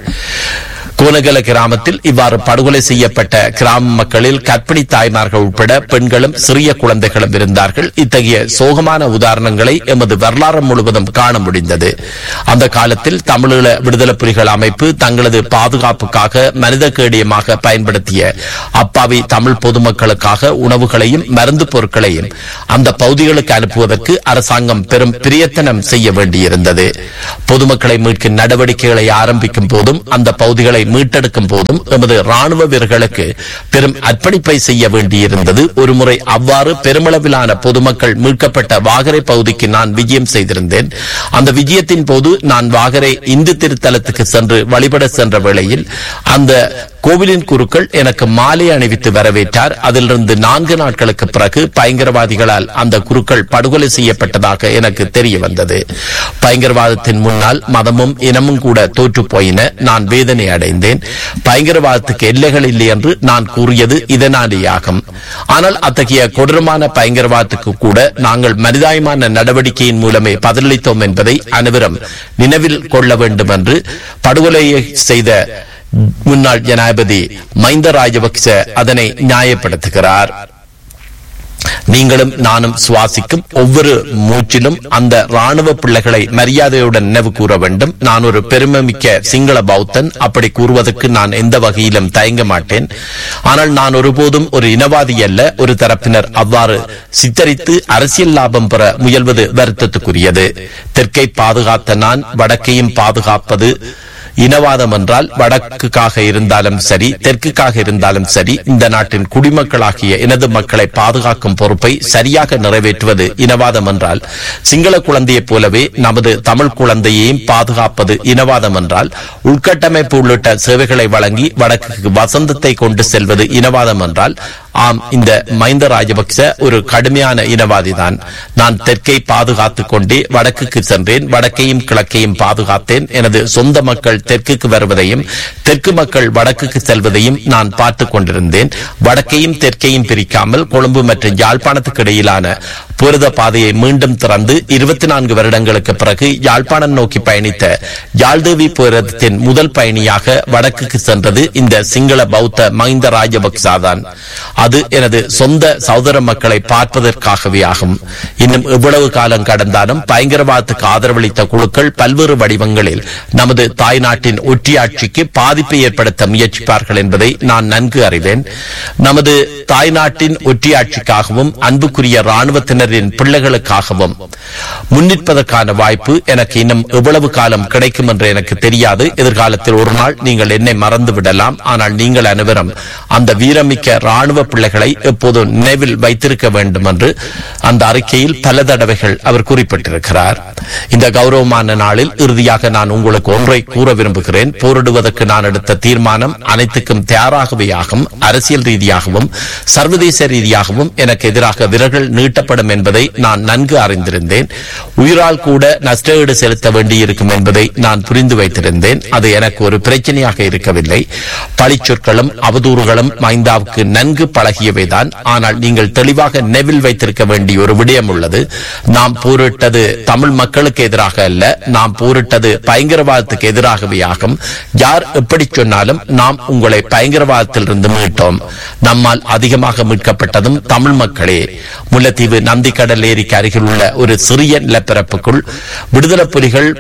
கோனகல கிராமத்தில் இவ்வாறு படுகொலை செய்யப்பட்ட கிராம மக்களில் கர்ப்பிணி தாய்மார்கள் உட்பட பெண்களும் சிறிய குழந்தைகளும் இருந்தார்கள். இத்தகைய சோகமான உதாரணங்களை எமது வரலாறு முழுவதும் காண முடிந்தது. அந்த காலத்தில் தமிழீழ விடுதலை புலிகள் அமைப்பு தங்களது பாதுகாப்புக்காக மனித கேடயமாக பயன்படுத்திய அப்பாவி தமிழ் பொதுமக்களுக்காக உணவுகளையும் மருந்து பொருட்களையும் அந்த பகுதிகளுக்கு அனுப்புவதற்கு அரசாங்கம் பெரும் பிரயத்தனம் செய்ய வேண்டியிருந்தது. பொதுமக்களை மீட்கும் நடவடிக்கைகளை ஆரம்பிக்கும் போதும் அந்த பகுதிகளை மீட்டெடுக்கும் போதும் எமது ராணுவ வீரர்களுக்கு பெரும் அர்ப்பணிப்பை செய்ய வேண்டியிருந்தது. ஒருமுறை அவ்வாறு பெருமளவிலான பொதுமக்கள் மீட்கப்பட்ட வாகரை பகுதிக்கு நான் விஜயம் செய்திருந்தேன். அந்த விஜயத்தின் போது நான் வாகரை இந்து திருத்தலத்துக்கு சென்று வழிபட சென்ற வேளையில் அந்த கோவிலின் குருக்கள் எனக்கு மாலை அணிவித்து வரவேற்றார். அதிலிருந்து நான்கு நாட்களுக்கு பிறகு பயங்கரவாதிகளால் அந்த குருக்கள் படுகொலை செய்யப்பட்டதாக எனக்கு தெரிய வந்தது. பயங்கரவாதத்தின் முன்னால் மதமும் இனமும் கூட தோற்று போயின. நான் வேதனை அடைந்தேன். பயங்கரவாதத்துக்கு எல்லைகள் இல்லை என்று நான் கூறியது இதனாலேயாகும். ஆனால் அத்தகைய கொடூரமான பயங்கரவாதத்துக்கு கூட நாங்கள் மனிதாயமான நடவடிக்கையின் மூலமே பதிலளித்தோம் என்பதை அனைவரும் நினைவில் கொள்ள வேண்டும் என்று படுகொலையை செய்த முன்னாள் ஜனாதிபதி மஹிந்த ராஜபக்ச அதனை நியாயப்படுத்துகிறார். நீங்களும் நானும் சுவாசிக்கும் ஒவ்வொரு மூச்சிலும் அந்த ராணுவ பிள்ளைகளை மரியாதையுடன் நினைவு கூற வேண்டும். நான் ஒரு பெருமைமிக்க சிங்கள பௌத்தன். அப்படி கூறுவதற்கு நான் எந்த வகையிலும் தயங்க மாட்டேன். ஆனால் நான் ஒருபோதும் ஒரு இனவாதி அல்ல. ஒரு தரப்பினர் அவ்வாறு சித்தரித்து அரசியல் லாபம் பெற முயல்வது வருத்தத்துக்குரியது. தெற்கை பாதுகாத்த நான் வடக்கையும் பாதுகாப்பது இனவாதம் என்றால் வடக்குக்காக இருந்தாலும் சரி தெற்குக்காக இருந்தாலும் சரி இந்த நாட்டின் குடிமக்களாகிய எனது மக்களை பாதுகாக்கும் பொறுப்பை சரியாக நிறைவேற்றுவது இனவாதம் என்றால், சிங்கள குழந்தையைப் போலவே நமது தமிழ் குழந்தையையும் பாதுகாப்பது இனவாதம் என்றால், உள்கட்டமைப்பு உள்ளிட்ட சேவைகளை வழங்கி வடக்குக்கு வசந்தத்தை கொண்டு செல்வது இனவாதம் என்றால், ஆம், இந்த மஹிந்த ராஜபக்ச ஒரு கடுமையான இனவாதிதான். நான் தெற்கை பாதுகாத்துக் கொண்டே வடக்குக்கு சென்றேன். வடக்கையும் கிழக்கையும் பாதுகாத்தேன். எனது சொந்த மக்கள் தெற்குக்கு வருவதையும் தெற்கு மக்கள் வடக்குக்கு செல்வதையும் நான் பார்த்துக் கொண்டிருந்தேன். வடக்கையும் தெற்கையும் பிரிக்காமல் கொழும்பு மற்றும் யாழ்ப்பாணத்துக்கு இடையிலான புரத பாதையை மீண்டும் திறந்து இருபத்தி நான்கு வருடங்களுக்கு பிறகு யாழ்ப்பாணம் நோக்கி பயணித்த யாழ்தேவி புரதத்தின் முதல் பயணியாக வடக்குக்கு சென்றது இந்த சிங்கள பௌத்த மஹிந்த ராஜபக்சா தான். அது எனது சொந்த சகோதர மக்களை பார்ப்பதற்காகவே ஆகும். இன்னும் எவ்வளவு காலம் கடந்தாலும் பயங்கரவாதத்துக்கு ஆதரவளித்த குழுக்கள் பல்வேறு வடிவங்களில் நமது தாய் நாட்டின் ஒற்றியாட்சிக்கு பாதிப்பை ஏற்படுத்த முயற்சிப்பார்கள் என்பதை நான் நன்கு அறிவேன். நமது தாய் நாட்டின் ஒற்றியாட்சிக்காகவும் அன்புக்குரிய ராணுவத்தினரின் பிள்ளைகளுக்காகவும் முன்னிற்பதற்கான வாய்ப்பு எனக்கு இன்னும் எவ்வளவு காலம் கிடைக்கும் என்று எனக்கு தெரியாது. எதிர்காலத்தில் ஒரு நாள் நீங்கள் என்னை மறந்து விடலாம். ஆனால் நீங்கள் அனைவரும் அந்த வீரமிக்க ராணுவ பிள்ளைகளை எப்போதும் நினைவில் வைத்திருக்க வேண்டும் என்று அந்த அறிக்கையில் பல தடவைகள் அவர் குறிப்பிட்டிருக்கிறார். இந்த கௌரவமான நாளில் இறுதியாக நான் உங்களுக்கு ஒன்றை கூற விரும்புகிறேன். போரிடுவதற்கு நான் எடுத்த தீர்மானம் அனைத்துக்கும் தயாராகவே ஆகும். அரசியல் ரீதியாகவும் சர்வதேச ரீதியாகவும் எனக்கு எதிராக விரல்கள் நீட்டப்படும் என்பதை நான் நன்கு அறிந்திருந்தேன். உயிரால் கூட நஷ்டஈடு செலுத்த வேண்டியிருக்கும் என்பதை நான் புரிந்து வைத்திருந்தேன். அது எனக்கு ஒரு பிரச்சனையாக இருக்கவில்லை. பழிச்சொற்களும் அவதூறுகளும் மஹிந்தாவுக்கு நன்கு பழகியவைதான். ஆனால் நீங்கள் தெளிவாக நினைவில் வைத்திருக்க வேண்டிய ஒரு விடயம் உள்ளது. நாம் போரிட்டது தமிழ் மக்களுக்கு எதிராக அல்ல. நாம் போரிட்டது பயங்கரவாதத்துக்கு எதிராகவே ஆகும். யார் எப்படி சொன்னாலும் நாம் உங்களை பயங்கரவாதத்திலிருந்து மீட்டோம். நம்மால் அதிகமாக மீட்கப்பட்டதும் தமிழ் மக்களே. முல்லைத்தீவு நந்தி கடல் ஏரிக்கு அருகில் உள்ள ஒரு சிறிய நிலப்பரப்புக்குள் விடுதலை புலிகள்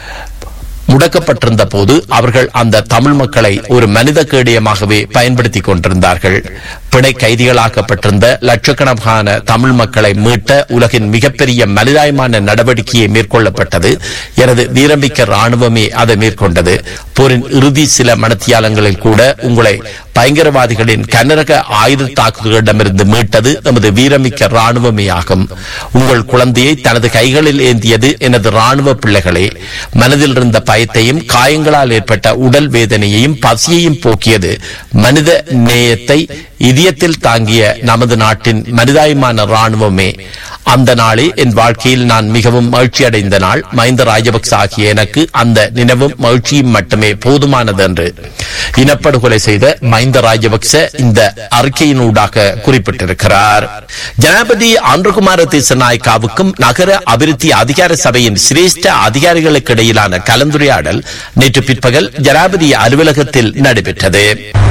முடக்கப்பட்டிருந்த போது அவர்கள் அந்த தமிழ் மக்களை ஒரு மனித கேடயமாகவே பயன்படுத்திக் கொண்டிருந்தார்கள். பிணை கைதிகளாக்கப்பட்டிருந்த லட்சக்கணக்கான தமிழ் மக்களை மீட்ட உலகின் மிகப்பெரிய மனிதாயமான நடவடிக்கையை மேற்கொள்ளப்பட்டது. எனது வீரமிக்க ராணுவமே அதை மேற்கொண்டது. போரின் இறுதி சில மணித்தியாலங்களில் கூட உங்களை பயங்கரவாதிகளின் கனரக ஆயுத தாக்குதலிடமிருந்து மீட்டது நமது வீரமிக்க ராணுவமே ஆகும். உங்கள் குழந்தையை தனது கைகளில் ஏந்தியது எனது ராணுவ பிள்ளைகளே. மனதில் இருந்த பயத்தையும் காயங்களால் ஏற்பட்ட உடல் வேதனையையும் பசியையும் போக்கியது மனித நேயத்தை இதயத்தில் தாங்கிய நமது நாட்டின் மனிதாயமான ராணுவமே. அந்த நாளே என் வாழ்க்கையில் நான் மிகவும் மகிழ்ச்சி அடைந்த நாள். மஹிந்த ராஜபக்ச ஆகிய எனக்கு அந்த நினைவும் மகிழ்ச்சியும் மட்டுமே போதுமானது என்று இனப்படுகொலை செய்த மஹிந்த ராஜபக்ச இந்த அறிக்கையினூடாக குறிப்பிட்டிருக்கிறார். ஜனாதிபதி அன்ருகுமார திசாநாயக்காவுக்கும் நகர அபிவிருத்தி அதிகார சபையின் சிரேஷ்ட அதிகாரிகளுக்கு இடையிலான கலந்துரையாடல் நேற்று பிற்பகல் ஜனாதிபதி அலுவலகத்தில் நடைபெற்றது.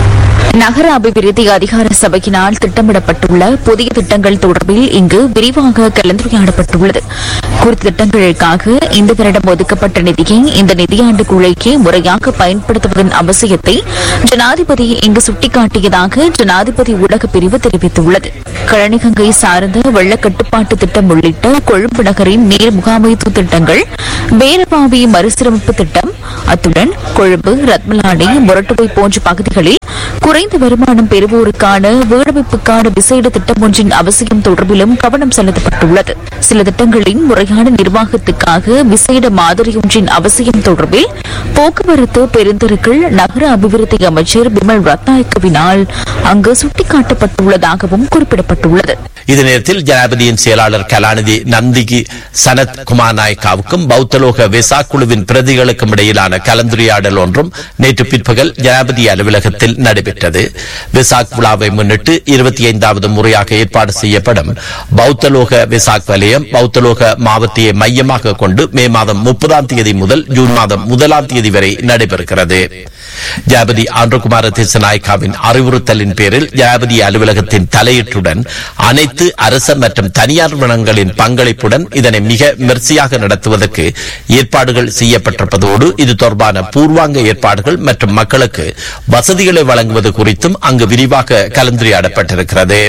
நகர அபிவிருத்தி அதிகார சபையினால் திட்டமிடப்பட்டுள்ள புதிய திட்டங்கள் தொடர்பில் இங்கு விரிவாக கலந்துரையாடப்பட்டுள்ளது. குறித்த திட்டங்களுக்காக இந்த வருடம் ஒதுக்கப்பட்ட நிதியை இந்த நிதியாண்டுக்குள்ளேயே முறையாக பயன்படுத்துவதன் அவசியத்தை ஜனாதிபதி இங்கு சுட்டிக்காட்டியதாக ஜனாதிபதி ஊடக பிரிவு தெரிவித்துள்ளது. கழனிகங்கை சார்ந்த வெள்ள கட்டுப்பாட்டு திட்டம் உள்ளிட்ட கொழும்பு நகரின் நீர் முகாமைத்துவ திட்டங்கள், பேரபாவி மறுசீரமைப்பு திட்டம், அத்துடன் கொழும்பு, ரத்மலானி, மொரட்டுவை போன்ற பகுதிகளில் குறைந்த வருமானம் பெறுவோருக்கான வீடமைப்புக்கான விசேட திட்டம் ஒன்றின் அவசியம் தொடர்பிலும் கவனம் செலுத்தப்பட்டுள்ளது. சில திட்டங்களின் முறையான நிர்வாகத்துக்காக விசேட மாதிரி ஒன்றின் அவசியம் தொடர்பில் போக்குவரத்து, பெருந்தெருக்கள், நகர அபிவிருத்தி அமைச்சர் பிமல் ரத்நாயக்கவினால் அங்கு சுட்டிக்காட்டப்பட்டுள்ளதாகவும் குறிப்பிடப்பட்டுள்ளது. இதே நேரத்தில் ஜனாதிபதியின் செயலாளர் கலாநிதி நந்திகி சனத் குமார் நாயக்காவுக்கும் பௌத்தலோக வெசா குழுவின் பிரதிகளுக்கும் இடையிலான கலந்துரையாடல் ஒன்றும் நேற்று பிற்பகல் ஜனாதிபதி அலுவலகத்தில் நடைபெற்றது. வெசாக் விழாவை முன்னிட்டு இருபத்தி ஐந்தாவது முறையாக ஏற்பாடு செய்யப்படும் பௌத்தலோக வெசாக் வலயம் பௌத்தலோக மாவட்டத்தை மையமாக கொண்டு மே மாதம் முப்பதாம் தேதி முதல் ஜூன் மாதம் முதலாம் தேதி வரை நடைபெறுகிறது. ஜனாதிபதி அன்ருகுமார திசாநாயக்காவின் அறிவுறுத்தலின் பேரில் ஜனாதிபதி அலுவலகத்தின் தலையீட்டுடன் அனைத்து அரச மற்றும் தனியார் நிறுவனங்களின் பங்களிப்புடன் இதனை மிக விமர்சையாக நடத்துவதற்கு ஏற்பாடுகள் செய்யப்பட்டிருப்பதோடு இது தொடர்பான பூர்வாங்க ஏற்பாடுகள் மற்றும் மக்களுக்கு வசதிகளை வழங்குவது குறித்தும் அங்கு விரிவாக கலந்துரையாடப்பட்டிருக்கிறது.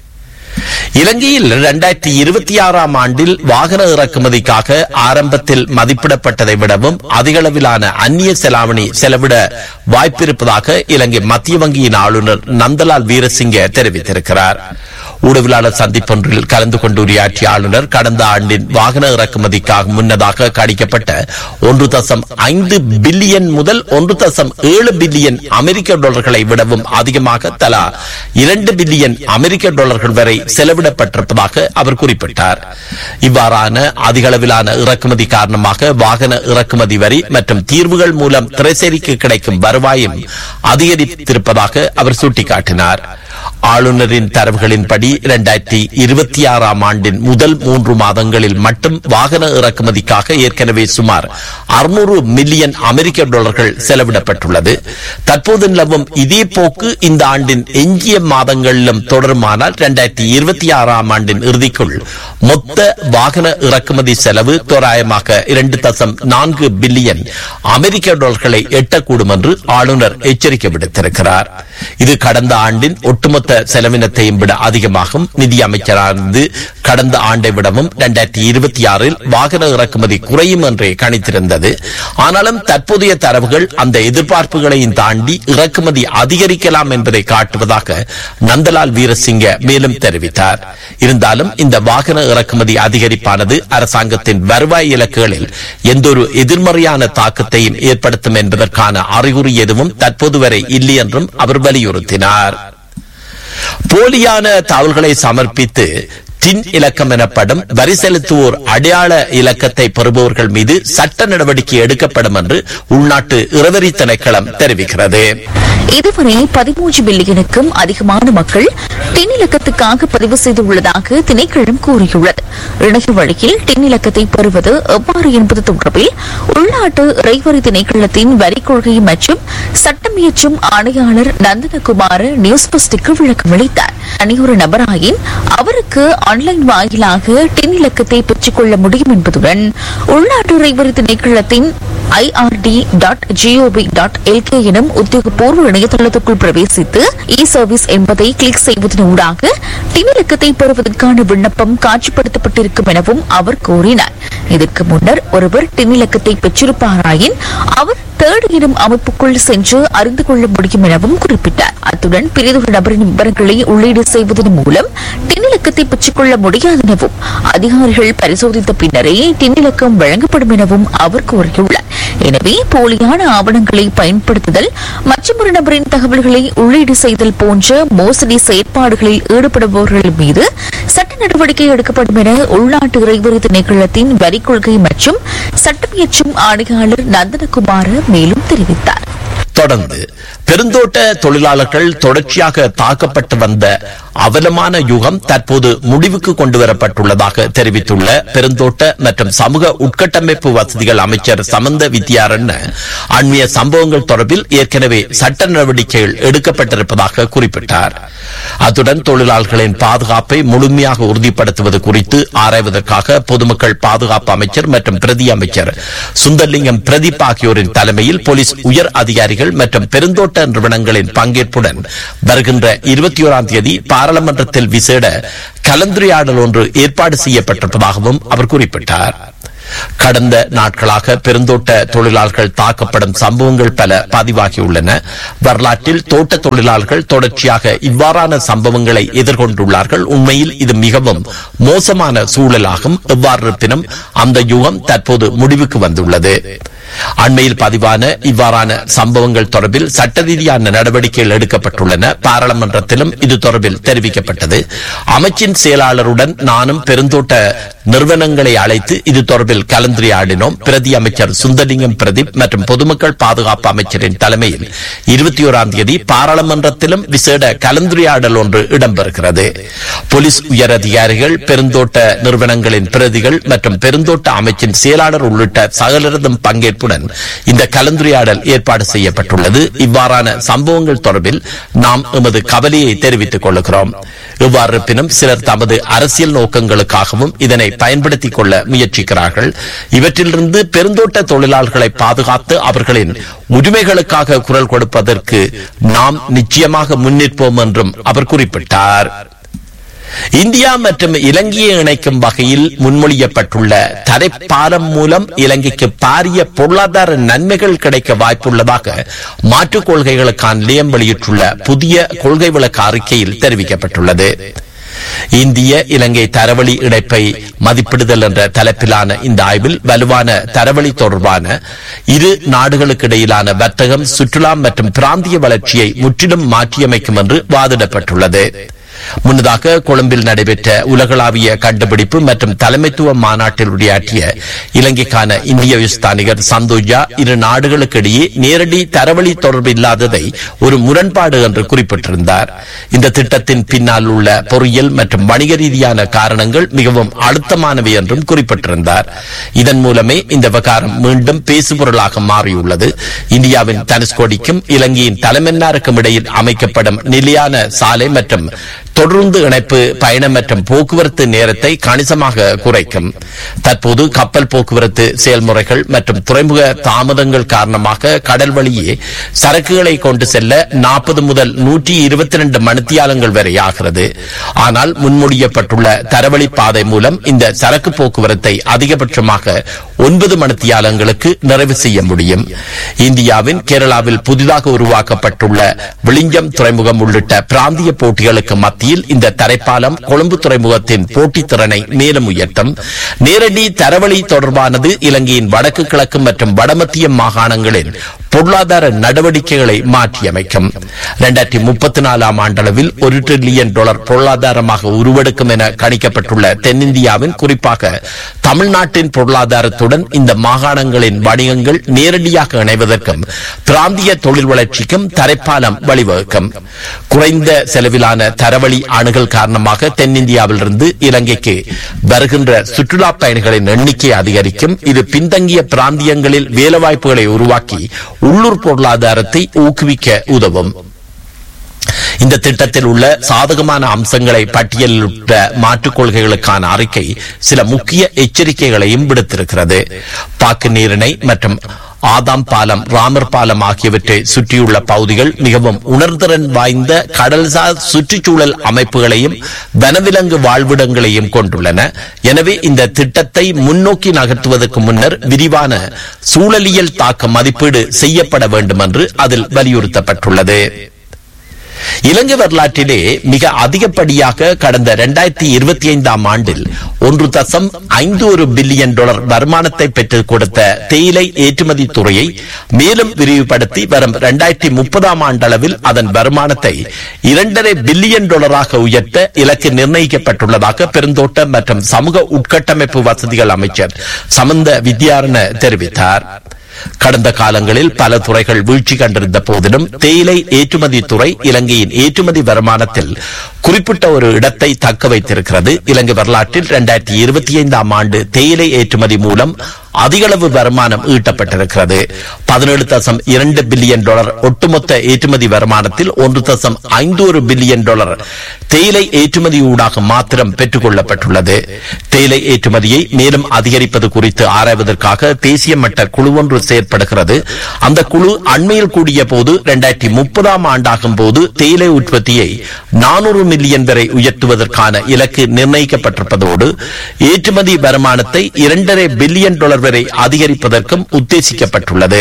இலங்கையில் இரண்டாயிரத்தி இருபத்தி ஆறாம் ஆண்டில் வாகன இறக்குமதிக்காக ஆரம்பத்தில் மதிப்பிடப்பட்டதை விடவும் அதிகளவிலான அந்நிய செலாவணி செலவிட வாய்ப்பிருப்பதாக இலங்கை மத்திய வங்கியின் ஆளுநர் நந்தலால் வீரசிங்க தெரிவித்திருக்கிறார். ஊடகவியலாளர் சந்திப்பொன்றில் கலந்து கொண்டு உரையாற்றிய ஆளுநர் கடந்த ஆண்டின் வாகன இறக்குமதிக்காக முன்னதாக கணிக்கப்பட்ட ஒன்று தசம் ஐந்து பில்லியன் முதல் ஒன்று தசம் ஏழு பில்லியன் அமெரிக்க டாலர்களை விடவும் அதிகமாக தலா இரண்டு பில்லியன் அமெரிக்க டாலர்கள் வரை செலவிடப்பட்டிருப்பதாக அவர் குறிப்பிட்டார். இவ்வாறான அதிகளவிலான இறக்குமதி காரணமாக வாகன இறக்குமதி வரி மற்றும் தீர்வுகள் மூலம் திரைசேரிக்கு கிடைக்கும் வருவாயும் அதிகரித்திருப்பதாக அவர் சுட்டிக்காட்டினார். ஆளுநரின் தரவுகளின்படி இரண்டாயிரத்தி இருபத்தி ஆறாம் ஆண்டின் முதல் மூன்று மாதங்களில் மட்டும் வாகன இறக்குமதிக்காக ஏற்கனவே சுமார் அறுநூறு மில்லியன் அமெரிக்க டாலர்கள் செலவிடப்பட்டுள்ளது. தற்போது நிலவும் இதே போக்கு இந்த ஆண்டின் எஞ்சிய மாதங்களிலும் தொடருமானால் இரண்டாயிரத்தி இருபத்தி ஆறாம் ஆண்டின் இறுதிக்குள் மொத்த வாகன இறக்குமதி செலவு தோராயமாக இரண்டு தசம் நான்கு பில்லியன் அமெரிக்க டாலர்களை எட்டக்கூடும் என்று ஆளுநர் எச்சரிக்கை விடுத்திருக்கிறார். இது கடந்த ஆண்டின் ஒட்டுமொத்த செலவினத்தையும் விட அதிகமாகும். நிதி அமைச்சரானது கடந்த ஆண்டை விடவும் இரண்டாயிரத்தி இருபத்தி ஆறில் வாகன இறக்குமதி குறையும் என்றே கணித்திருந்தது. ஆனாலும் தற்போதைய தரவுகள் அந்த எதிர்பார்ப்புகளையும் தாண்டி இறக்குமதி அதிகரிக்கலாம் என்பதை காட்டுவதாக நந்தலால் வீரசிங்க மேலும் தெரிவித்தார். இருந்தாலும் இந்த வாகன இறக்குமதி அதிகரிப்பானது அரசாங்கத்தின் வருவாய் இலக்குகளில் எந்தொரு எதிர்மறையான தாக்கத்தையும் ஏற்படுத்தும் என்பதற்கான அறிகுறி எதுவும் தற்போது வரை இல்லை என்றும் அவர் வலியுறுத்தினார். போலியான தகவல்களை சமர்ப்பித்து டின் இலக்கம் எனப்படும் வரி செலுத்துவோர் அடையாள இலக்கத்தை பெறுபவர்கள் மீது சட்ட நடவடிக்கை எடுக்கப்படும் என்று உள்நாட்டு இறவரி திணைக்களம் தெரிவிக்கிறது. இதுவரை பதிமூன்று பில்லியனுக்கும் அதிகமான மக்கள் டின் இலக்கத்துக்காக பதிவு செய்துள்ளதாக திணைக்களம் கூறியுள்ளது. இணைய வழியில் டின் இலக்கத்தை பெறுவது எவ்வாறு என்பது தொடர்பில் உள்நாட்டு இறைவரி திணைக்களத்தின் வரி கொள்கை மற்றும் சட்டமியற்றும் ஆணையாளர் நந்தனகுமார நியூஸ் பஸ்டிக்கு விளக்கம் அளித்தார். தனியொரு நபராயின் அவருக்கு ஆன்லைன் வாயிலாக டின் இலக்கத்தை பெற்றுக் கொள்ள முடியும் என்பதுடன் உள்நாட்டு இறைவரி திணைக்களத்தின் IRD dot gov dot LK எனும் உத்தியோகபூர்வ இணையதளத்துக்குள் பிரவேசித்து இ சர்வீஸ் என்பதை கிளிக் செய்வதனூடாக டின் இலக்கத்தை பெறுவதற்கான விண்ணப்பம் காட்சிப்படுத்தப்பட்டிருக்கும் எனவும் அவர் கூறினார். இதற்கு முன்னர் ஒருவர் டின் இலக்கத்தை பெற்றிருப்பாராயின் அவர் தேர்ட் எனும் அமைப்புக்குள் சென்று அறிந்து கொள்ள முடியும் எனவும் குறிப்பிட்டார். அத்துடன் பிரிதொரு நபரின் விவரங்களை உள்ளீடு செய்வதன் மூலம் டின் இலக்கத்தை பெற்றுக்கொள்ள முடியாது எனவும் அதிகாரிகள் பரிசோதித்த பின்னரே டின் இலக்கம் வழங்கப்படும் எனவும் அவர் கூறியுள்ளார். எனவே போலியான ஆவணங்களை பயன்படுத்துதல் மற்றும் ஒரு நபரின் தகவல்களை உள்ளீடு செய்தல் போன்ற மோசடி செயற்பாடுகளில் ஈடுபடுபவர்கள் மீது சட்ட நடவடிக்கை எடுக்கப்படும் என உள்நாட்டு இறைவரி திணைக்களத்தின் வரி கொள்கை மற்றும் சட்டம் இயற்றும் ஆணையாளர் நந்தனகுமார மேலும் தெரிவித்தார். தொடர்ந்து பெருந்தோட்ட தொழிலாளர்கள் தொடர்ச்சியாக தாக்கப்பட்டு வந்த அவலமான யுகம் தற்போது முடிவுக்கு கொண்டுவரப்பட்டுள்ளதாக தெரிவித்துள்ள பெருந்தோட்ட மற்றும் சமூக உட்கட்டமைப்பு வசதிகள் அமைச்சர் சமந்த வித்யாரண்ய அண்மைய சம்பவங்கள் தொடர்பில் ஏற்கனவே சட்ட நடவடிக்கைகள் எடுக்கப்பட்டிருப்பதாக குறிப்பிட்டார். அத்துடன் தொழிலாளர்களின் பாதுகாப்பை முழுமையாக உறுதிப்படுத்துவது குறித்து ஆராய்வதற்காக பொதுமக்கள் பாதுகாப்பு அமைச்சர் மற்றும் பிரதி அமைச்சர் சுந்தர்லிங்கம் பிரதீப் ஆகியோரின் தலைமையில் போலீஸ் உயர் அதிகாரிகள் மற்றும் பெருந்தோட்ட நிறுவனங்களின் பங்கேற்புடன் வருகின்ற இருபத்தி ஓராம் தேதி பாராளுமன்றத்தில் விசேட கலந்துரையாடல் ஒன்று ஏற்பாடு செய்யப்பட்டிருப்பதாகவும் அவர் குறிப்பிட்டார். கடந்த நாட்களாக பெருந்தோட்ட தொழிலாளர்கள் தாக்கப்படும் சம்பவங்கள் பல பதிவாகியுள்ளன. வரலாற்றில் தோட்ட தொழிலாளர்கள் தொடர்ச்சியாக இவ்வாறான சம்பவங்களை எதிர்கொண்டுள்ளார்கள். உண்மையில் இது மிகவும் மோசமான சூழலாகும். எவ்வாறு இருப்பினும் அந்த யுகம் தற்போது முடிவுக்கு வந்துள்ளது. அண்மையில் பதிவான இவ்வாறான சம்பவங்கள் தொடர்பில் சட்ட ரீதியான நடவடிக்கைகள் எடுக்கப்பட்டுள்ளன. பாராளுமன்றத்திலும் இது தொடர்பில் தெரிவிக்கப்பட்டது. அமைச்சின் செயலாளருடன் நானும் பெருந்தோட்ட நிறுவனங்களை அழைத்து இது தொடர்பில் கலந்துரையாடினோம். பிரதி அமைச்சர் சுந்தர்லிங்கம் பிரதீப் மற்றும் பொதுமக்கள் பாதுகாப்பு அமைச்சரின் தலைமையில் இருபத்தி ஓராம் தேதி பாராளுமன்றத்திலும் விசேட கலந்துரையாடல் ஒன்று இடம்பெறுகிறது. போலீஸ் உயர் அதிகாரிகள், பெருந்தோட்ட நிறுவனங்களின் பிரதிகள் மற்றும் பெருந்தோட்ட அமைச்சின் செயலாளர் உள்ளிட்ட சகலரதும் பங்கேற்புடன் இந்த கலந்துரையாடல் ஏற்பாடு செய்யப்பட்டுள்ளது. இவ்வாறான சம்பவங்கள் தொடர்பில் நாம் எமது கவலையை தெரிவித்துக் கொள்கிறோம். எவ்வாறு இருப்பினும் சிலர் தமது அரசியல் நோக்கங்களுக்காகவும் இதனை பயன்படுத்திக் கொள்ள முயற்சிக்கிறார்கள். இவற்றிலிருந்து பெருந்தோட்ட தொழிலாளர்களை பாதுகாத்து அவர்களின் உரிமைகளுக்காக குரல் கொடுப்பதற்கு நாம் நிச்சயமாக முன்னிற்போம் என்றும் அவர் குறிப்பிட்டார். இந்தியா மற்றும் இலங்கையை இணைக்கும் வகையில் முன்மொழியப்பட்டுள்ள தரைப்பாலம் மூலம் இலங்கைக்கு பாரிய பொருளாதார நன்மைகள் கிடைக்க வாய்ப்புள்ளதாக மாற்றுக் கொள்கைகளுக்கான நிலையம் வெளியிட்டுள்ள புதிய கொள்கை விளக்க அறிக்கையில் தெரிவிக்கப்பட்டுள்ளது. இந்திய இலங்கை தரவழி இணைப்பை மதிப்பிடுதல் என்ற தலைப்பிலான இந்த ஆய்வில் வலுவான தரவழி தொடர்பான இரு நாடுகளுக்கு இடையிலான வர்த்தகம், சுற்றுலா மற்றும் பிராந்திய வளர்ச்சியை முற்றிலும் மாற்றியமைக்கும் என்று வாதிடப்பட்டுள்ளது. முன்னதாக கொழும்பில் நடைபெற்ற உலகளாவிய கண்டுபிடிப்பு மற்றும் தலைமைத்துவ மாநாட்டில் உரையாற்றிய இலங்கைக்கான இந்திய விஸ்தானிகர் சந்தோஜா இரு நாடுகளுக்கு இடையே நேரடி தரவழி தொடர்பு இல்லாததை ஒரு முரண்பாடு என்று குறிப்பிட்டிருந்தார். இந்த திட்டத்தின் பின்னால் உள்ள பொறியியல் மற்றும் வணிக ரீதியான காரணங்கள் மிகவும் அழுத்தமானவை என்றும் குறிப்பிட்டிருந்தார். இதன் மூலமே இந்த விவகாரம் மீண்டும் பேசுபொருளாக மாறியுள்ளது. இந்தியாவின் தனுஷ்கோடிக்கும் இலங்கையின் தலைமன்னாருக்கும் இடையில் அமைக்கப்படும் நிலையான சாலை மற்றும் தொடர்ந்து இணைப்பு பயணம் மற்றும் போக்குவரத்து நேரத்தை கணிசமாக குறைக்கும். தற்போது கப்பல் போக்குவரத்து செயல்முறைகள் மற்றும் துறைமுக தாமதங்கள் காரணமாக கடல் வழியே சரக்குகளை கொண்டு செல்ல நாற்பது முதல் நூற்றி இருபத்தி இரண்டு மணித்தியாலங்கள் வரை ஆகிறது. ஆனால் முன்மொழியப்பட்டுள்ள தரவழி பாதை மூலம் இந்த சரக்கு போக்குவரத்தை அதிகபட்சமாக ஒன்பது மணித்தியாலங்களுக்கு நிறைவு செய்ய முடியும். இந்தியாவின் கேரளாவில் புதிதாக உருவாக்கப்பட்டுள்ள விளிஞ்சம் துறைமுகம் உள்ளிட்ட பிராந்திய போட்டிகளுக்கு மத்தியில் இந்த தரைப்பாலம் கொழும்பு துறைமுகத்தின் போட்டி திறனை மேலும் உயர்த்தும். நேரடி தரவழி தொடர்பானது இலங்கையின் வடக்கு கிழக்கு மற்றும் வடமத்திய மாகாணங்களின் பொருளாதார நடவடிக்கைகளை மாற்றியமைக்கும். இரண்டாயிரத்தி முப்பத்தி நாலாம் ஆண்டளவில் ஒரு டிரில்லியன் டாலர் பொருளாதாரமாக உருவெடுக்கும் என கணிக்கப்பட்டுள்ள தென்னிந்தியாவின், குறிப்பாக தமிழ்நாட்டின் பொருளாதாரத்துடன் இந்த மாகாணங்களின் வணிகங்கள் நேரடியாக இணைவதற்கும் பிராந்திய தொழில் வளர்ச்சிக்கும் தரைப்பாலம் வழிவகுக்கும். குறைந்த செலவிலான தரவழி அணுகல் காரணமாக தென்னிந்தியாவிலிருந்து இலங்கைக்கு வருகின்ற சுற்றுலா பயணிகளின் எண்ணிக்கை அதிகரிக்கும். இது பின்தங்கிய பிராந்தியங்களில் வேலைவாய்ப்புகளை உருவாக்கி உள்ளூர் பொருளாதாரத்தை ஊக்குவிக்க உதவும். இந்த திட்டத்தில் உள்ள சாதகமான அம்சங்களை பட்டியலிட்ட மாற்றுக் கொள்கைகளுக்கான அறிக்கை சில முக்கிய எச்சரிக்கைகளையும் விடுத்திருக்கிறது. பாக்கு நீரிணை மற்றும் ஆதாம் பாலம், ராமர் பாலம் ஆகியவற்றை சுற்றியுள்ள பகுதிகள் மிகவும் உணர்திறன் வாய்ந்த கடல்சார் சுற்றுச்சூழல் அமைப்புகளையும் வனவிலங்கு வாழ்விடங்களையும் கொண்டுள்ளன. எனவே இந்த திட்டத்தை முன்னோக்கி நகர்த்துவதற்கு முன்னர் விரிவான சூழலியல் தாக்க மதிப்பீடு செய்யப்பட வேண்டும் என்று அதில் வலியுறுத்தப்பட்டுள்ளது. இலங்கை வரலாற்றிலே மிக அதிகப்படியாக கடந்த இரண்டாயிரத்தி இருபத்தி ஐந்தாம் ஆண்டில் ஒன்று தசம் ஐந்து ஒரு பில்லியன் டாலர் வருமானத்தை பெற்றுக் கொடுத்த தேயிலை ஏற்றுமதி துறையை மேலும் விரிவுபடுத்தி வரும் இரண்டாயிரத்தி முப்பதாம் ஆண்டளவில் அதன் வருமானத்தை இரண்டரை பில்லியன் டாலராக உயர்த்த இலக்கு நிர்ணயிக்கப்பட்டுள்ளதாக பெருந்தோட்ட மற்றும் சமூக உட்கட்டமைப்பு வசதிகள் அமைச்சர் சமந்த வித்யாரண தெரிவித்தார். கடந்த காலங்களில் பல துறைகள் வீழ்ச்சி கண்டிருந்த போதிலும் தேயிலை ஏற்றுமதி துறை இலங்கையின் ஏற்றுமதி வருமானத்தில் குறிப்பிட்ட ஒரு இடத்தை தக்க வைத்திருக்கிறது. இலங்கை வரலாற்றில் இரண்டாயிரத்தி இருபத்தி ஐந்தாம் ஆண்டு தேயிலை ஏற்றுமதி மூலம் அதிகளவு வருமானம் ஈட்டப்பட்டிருக்கிறது. பதினேழு தசம் இரண்டு பில்லியன் டாலர் ஒட்டுமொத்த ஏற்றுமதி வருமானத்தில் ஒன்று தசம் ஐந்து ஒரு பில்லியன் டாலர் தேயிலை ஏற்றுமதி ஊடாக மாத்திரம் பெற்றுக் கொள்ளப்பட்டுள்ளது. தேயிலை ஏற்றுமதியை மேலும் அதிகரிப்பது குறித்து ஆராய்வதற்காக தேசிய மட்ட குழு ஒன்று செயற்படுகிறது. அந்த குழு அண்மையில் கூடிய போது இரண்டாயிரத்தி முப்பதாம் ஆண்டாகும் போது தேயிலை உற்பத்தியை நானூறு மில்லியன் வரை உயர்த்துவதற்கான இலக்கு நிர்ணயிக்கப்பட்டிருப்பதோடு ஏற்றுமதி வருமானத்தை இரண்டரை பில்லியன் டாலர் வரை அதிகரிப்பதற்கும் உத்தேசிக்கப்பட்டுள்ளது.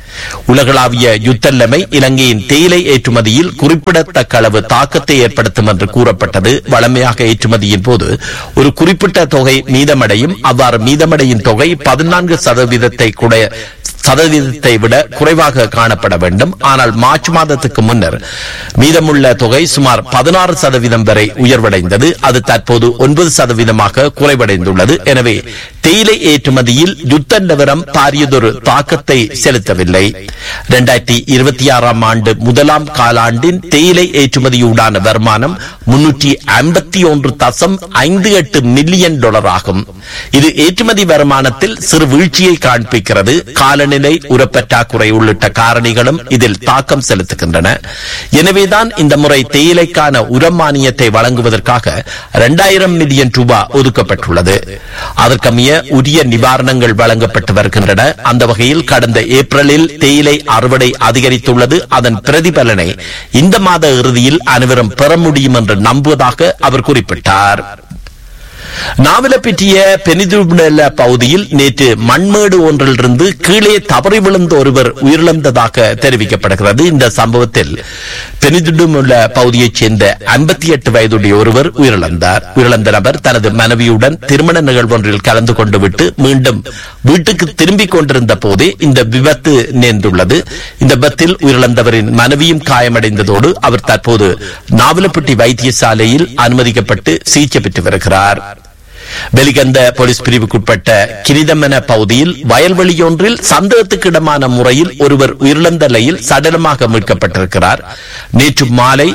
உலகளாவிய யுத்த நிலைமை இலங்கையின் தேயிலை ஏற்றுமதியில் குறிப்பிடத்தக்க அளவு தாக்கத்தை ஏற்படுத்தும் என்று கூறப்பட்டது. வளமையாக ஏற்றுமதியின் போது ஒரு குறிப்பிட்ட தொகை மீதமடையும். அவ்வாறு மீதமடையும் தொகை பதினான்கு சதவீதத்தை கூட சதவீதத்தை விட குறைவாக காணப்பட வேண்டும். ஆனால் மார்ச் மாதத்துக்கு முன்னர் மீதமுள்ள தொகை சுமார் பதினாறு சதவீதம் வரை உயர்வடைந்தது. அது தற்போது ஒன்பது சதவீதமாக குறைவடைந்துள்ளது. எனவே தேயிலை ஏற்றுமதியில் யுத்த நிலவரம் பாரியதொரு தாக்கத்தை செலுத்தவில்லை. இரண்டாயிரத்தி இருபத்தி ஆறாம் ஆண்டு முதலாம் காலாண்டின் தேயிலை ஏற்றுமதியூடான வருமானம் முன்னூற்றி ஐம்பத்தி ஒன்று தசம் ஐந்து எட்டு மில்லியன் டாலர் ஆகும். இது ஏற்றுமதி வருமானத்தில் சிறு வீழ்ச்சியை காண்பிக்கிறது. காலநிலை, உரப்பற்றாக்குறை உள்ளிட்ட காரணிகளும் இதில் தாக்கம் செலுத்துகின்றன. எனவேதான் இந்த முறை தேயிலைக்கான உரம் மானியத்தை வழங்குவதற்காக இரண்டாயிரம் மில்லியன் ரூபாய் ஒதுக்கப்பட்டுள்ளது. அதற்கமைய உரிய நிவாரணங்கள் வழங்கப்பட்டு வருகின்றன. அந்த வகையில் கடந்த ஏப்ரலில் தேயிலை அறுவடை அதிகரித்துள்ளது. அதன் பிரதிபலனை இந்த மாத இறுதியில் அனைவரும் பெற முடியும் என்று நம்புவதாக அவர் குறிப்பிட்டார். நாவலப்பிட்டிய பெனிதுபுல பகுதியில் நேற்று மண்மேடு ஒன்றிலிருந்து கீழே தவறி விழுந்த ஒருவர் உயிரிழந்ததாக தெரிவிக்கப்படுகிறது. இந்த சம்பவத்தில் பெனிதுபுல பகுதியைச் சேர்ந்த ஐம்பத்தி எட்டு வயதுடைய ஒருவர் உயிரிழந்தார். உயிரிழந்த நபர் தனது மனைவியுடன் திருமண நிகழ்வொன்றில் கலந்து கொண்டு விட்டு மீண்டும் வீட்டுக்கு திரும்பிக் கொண்டிருந்த போதே இந்த விபத்து நேர்ந்துள்ளது. இந்த விபத்தில் உயிரிழந்தவரின் மனைவியும் காயமடைந்ததோடு அவர் தற்போது நாவலப்பிட்டி வைத்தியசாலையில் அனுமதிக்கப்பட்டு சிகிச்சை பெற்று வருகிறார். வெலிகந்த போலீஸ் பிரிவுக்குட்பட்ட கிரிதமன பகுதியில் வயல்வெளியொன்றில் சந்தேகத்துக்கிடமான முறையில் ஒருவர் உயிரிழந்த நிலையில் சடலமாக மீட்கப்பட்டிருக்கிறார். நேற்று மாலை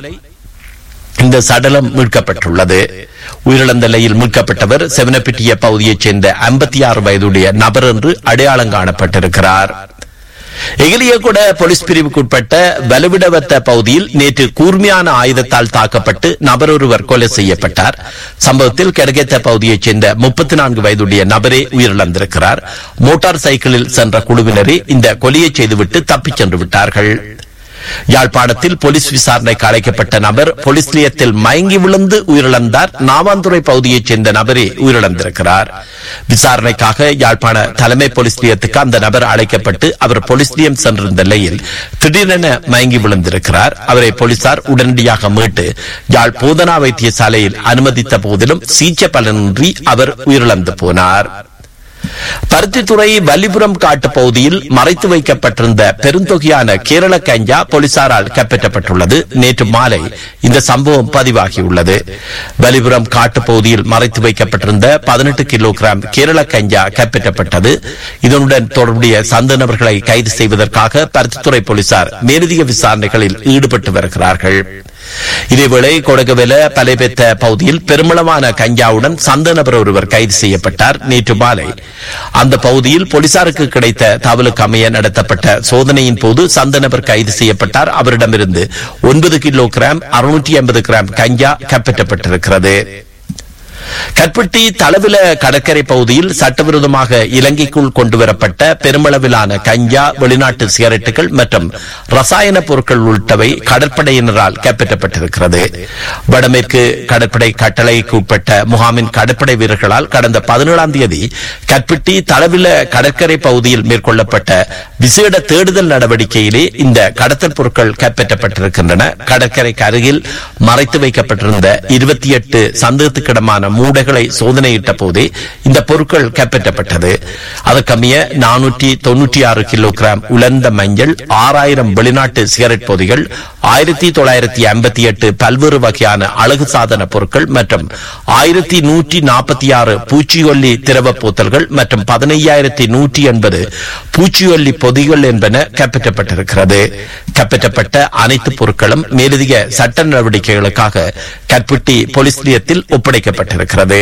இந்த சடலம் மீட்கப்பட்டுள்ளது. உயிரிழந்த நிலையில் மீட்கப்பட்டவர் செவனப்பிட்டிய பகுதியைச் சேர்ந்த ஐம்பத்தி ஆறு வயதுடைய நபர் என்று அடையாளம் காணப்பட்டிருக்கிறார். எகிலியகுட போலீஸ் பிரிவுக்குட்பட்ட வலுவிடவத்த பகுதியில் நேற்று கூர்மையான ஆயுதத்தால் தாக்கப்பட்டு நபர் ஒருவர் கொலை செய்யப்பட்டார். சம்பவத்தில் கெடகேத்த பகுதியைச் சேர்ந்த முப்பத்தி நான்கு வயதுடைய நபரே உயிரிழந்திருக்கிறார். மோட்டார் சைக்கிளில் சென்ற குழுவினரே இந்த கொலையை செய்துவிட்டு தப்பிச் சென்று விட்டார்கள். யாழ்ப்பாணத்தில் போலீஸ் விசாரணைக்கு அழைக்கப்பட்ட நபர் போலீஸ் நிலையத்தில் மயங்கி விழுந்து உயிரிழந்தார். நாவாந்துறை பகுதியைச் சேர்ந்த நபரே உயிரிழந்திருக்கிறார். விசாரணைக்காக யாழ்ப்பாண தலைமை போலீஸ் நிலையத்துக்கு அந்த நபர் அழைக்கப்பட்டு அவர் போலீஸ் நிலையம் சென்றிருந்த நிலையில் திடீரென மயங்கி விழுந்திருக்கிறார். அவரை போலீசார் உடனடியாக மீட்டு யாழ் போதனா வைத்தியசாலையில் அனுமதித்த போதிலும் சிகிச்சை பலனின்றி அவர் உயிரிழந்து போனார். பருத்தித்துறை வல்லிபுரம் காட்டு பகுதியில் மறைத்து வைக்கப்பட்டிருந்த பெருந்தொகையான கேரள கஞ்சா போலீசாரால் கைப்பற்றப்பட்டுள்ளது. நேற்று மாலை இந்த சம்பவம் பதிவாகியுள்ளது. வல்லிபுரம் காட்டு பகுதியில் மறைத்து வைக்கப்பட்டிருந்த பதினெட்டு கிலோகிராம் கேரள கஞ்சா கைப்பற்றப்பட்டது. இதனுடன் தொடர்புடைய சந்த நபர்களை கைது செய்வதற்காக பருத்தித்துறை போலீசார் மேலதிக விசாரணைகளில் ஈடுபட்டு வருகிறார்கள். இதேவேளை கொடகவெல பலைபெத்த பகுதியில் பெருமளவான கஞ்சாவுடன் சந்த நபர் ஒருவர் கைது செய்யப்பட்டார். நேற்று மாலை அந்த பகுதியில் போலீசாருக்கு கிடைத்த தகவலுக்கு அமைய நடத்தப்பட்ட சோதனையின் போது சந்த நபர் கைது செய்யப்பட்டார். அவரிடமிருந்து ஒன்பது கிலோ கிராம் அறுநூற்றி ஐம்பது கிராம் கஞ்சா கைப்பற்றப்பட்டிருக்கிறது. கற்பட்டி தளவில கடற்கரை பகுதியில் சட்டவிரோதமாக இலங்கைக்குள் கொண்டுவரப்பட்ட பெருமளவிலான கஞ்சா, வெளிநாட்டு சிகரெட்டுகள் மற்றும் ரசாயன பொருட்கள் உள்ளிட்டவை கடற்படையினரால் கைப்பற்றப்பட்டிருக்கிறது. வடமேற்கு கடற்படை கட்டளைக்கு உட்பட்ட முகாமின் கடற்படை வீரர்களால் கடந்த பதினேழாம் தேதி கற்பட்டி தளவில கடற்கரை பகுதியில் மேற்கொள்ளப்பட்ட விசேட தேடுதல் நடவடிக்கையிலே இந்த கடத்தல் பொருட்கள் கைப்பற்றப்பட்டிருக்கின்றன. கடற்கரைக்கு அருகில் மறைத்து வைக்கப்பட்டிருந்த இருபத்தி எட்டு சந்தேகத்துக்கிடமான மூடைகளை சோதனையிட்ட போதே இந்த பொருட்கள் கைப்பற்றப்பட்டது. அதற்கமைய நானூற்றி தொன்னூற்றி ஆறு கிலோகிராம் உலர்ந்த மஞ்சள், ஆறாயிரம் வெளிநாட்டு சிகரெட் பொதிகள், ஆயிரத்தி தொள்ளாயிரத்தி ஐம்பத்தி எட்டு பல்வேறு வகையான அழகு சாதன பொருட்கள் மற்றும் ஆயிரத்தி நூற்றி நாற்பத்தி ஆறு பூச்சியொல்லி திரவ போத்தல்கள் மற்றும் பதினையாயிரத்தி நூற்றி எண்பது பூச்சியொல்லி பொதிகள் என்பன கைப்பற்றப்பட்டிருக்கிறது. கைப்பற்றப்பட்ட அனைத்து பொருட்களும் மேலதிக சட்ட நடவடிக்கைகளுக்காக கற்பட்டி போலீஸ் நிலையத்தில் ஒப்படைக்கப்பட்டிருக்கிறது.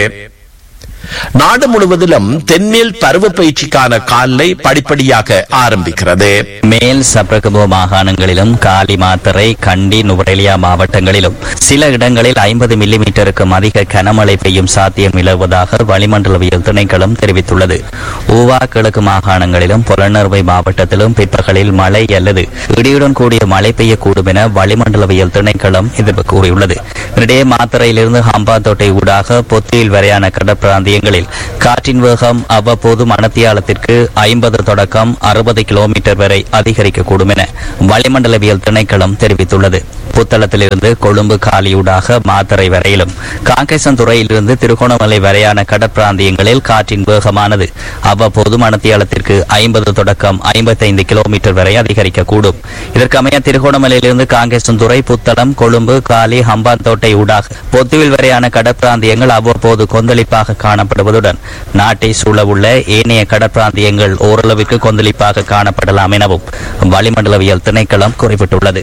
நாடு முழுவதிலும் தென்மேல் பருவ பயிற்சிக்கான காலை படிப்படியாக ஆரம்பிக்கிறது. மேல் சப்ரகமோ மாகாணங்களிலும் காலி, மாத்தறை, கண்டி, நுவரெலியா மாவட்டங்களிலும் சில இடங்களில் ஐம்பது மில்லிமீட்டருக்கும் அதிக கனமழை பெய்யும் சாத்தியம் நிலவுவதாக வளிமண்டலவியல் திணைக்களம் தெரிவித்துள்ளது. ஊவா கிழக்கு மாகாணங்களிலும் புலனறுவை மாவட்டத்திலும் பிற்பகலில் மழை அல்லது இடியுடன் கூடிய மழை பெய்யக்கூடும் என வளிமண்டலவியல் திணைக்களம் எதிர்ப்பு கூறியுள்ளது. இதனிடையே மாத்தறையிலிருந்து ஹம்பாந்தோட்டை ஊடாக பொத்தியில் வரையான கடற்பிராந்தியங்களில் காற்றின் வேகம் அவ்வப்போது மணத்தியாலத்திற்கு ஐம்பது தொடக்கம் அறுபது கிலோமீட்டர் வரை அதிகரிக்கக்கூடும் என வளிமண்டலவியல் திணைக்களம் தெரிவித்துள்ளது. புத்தளத்திலிருந்து கொழும்பு காலியூடாக மாத்தறை வரையிலும், காங்கேசன்துறையிலிருந்து திருகோணமலை வரையான கடற்பிராந்தியங்களில் காற்றின் வேகமானது அவ்வப்போது மணத்தியாலத்திற்கு ஐம்பது தொடக்கம் ஐம்பத்தைந்து கிலோமீட்டர் வரை அதிகரிக்கக்கூடும். இதற்கமைய திருகோணமலையிலிருந்து காங்கேசன்துறை, புத்தளம், கொழும்பு, காலி, ஹம்பாந்தோட்டை ஊடாக பொத்துவில் வரையான கடற்பிராந்தியங்கள் அவ்வப்போது கொந்தளிப்பாக காணப்படுவதுடன் நாட்டை சூழவுள்ள ஏனைய கடற்பிராந்தியங்கள் ஓரளவிற்கு கொந்தளிப்பாக காணப்படலாம் எனவும் வளிமண்டலவியல் திணைக்களம் குறிப்பிட்டுள்ளது.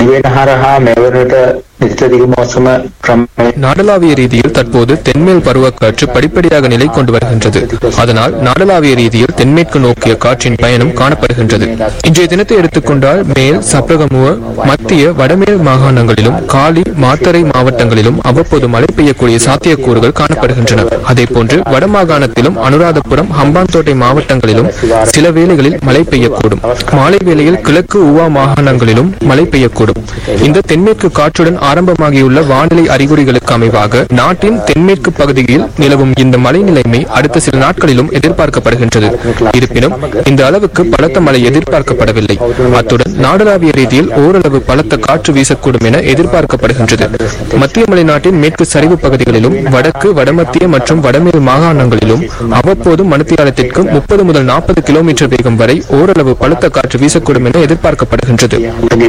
நாடளாவிய ரீதியில் தற்போது தென்மேல் பருவக்காற்று படிப்படியாக நிலை கொண்டு வருகின்றது. அதனால் நாடளாவிய ரீதியில் தென்மேற்கு நோக்கிய காற்றின் பயணம் காணப்படுகின்றது. இன்றைய தினத்தை எடுத்துக்கொண்டால் மேல் சப்ரகமுவ, மத்திய வடமேல் மாகாணங்களிலும் காலி, மாத்தறை மாவட்டங்களிலும் அவ்வப்போது மழை பெய்யக்கூடிய சாத்தியக்கூறுகள் காணப்படுகின்றன. அதேபோன்று வடமாகாணத்திலும் அனுராதபுரம், ஹம்பாந்தோட்டை மாவட்டங்களிலும் சில வேளைகளில் மழை பெய்யக்கூடும். மாலை வேளையில் கிழக்கு ஊவா மாகாணங்களிலும் மழை பெய்யக்கூடும். இந்த தென்மேற்கு காற்றுடன் ஆரம்பமாகியுள்ள வானிலை அறிகுறிகளுக்கு அமைவாக நாட்டின் தென்மேற்கு பகுதியில் நிலவும் இந்த மழை நிலைமை அடுத்த சில நாட்களிலும் எதிர்பார்க்கப்படுகின்றது. இருப்பினும் இந்த அளவுக்கு பலத்த மழை எதிர்பார்க்கப்படவில்லை. அத்துடன் நாடளாவிய ரீதியில் ஓரளவு பலத்த காற்று வீசக்கூடும் என எதிர்பார்க்கப்படுகின்றது. மத்திய மலைநாட்டின் மேற்கு சரிவு பகுதிகளிலும் வடக்கு, வடமத்திய மற்றும் வடமேல் மாகாணங்களிலும் அவ்வப்போது மணித்தியாலத்திற்கு முப்பது முதல் நாற்பது கிலோமீட்டர் வேகம் வரை ஓரளவு பலத்த காற்று வீசக்கூடும் என எதிர்பார்க்கப்படுகின்றது.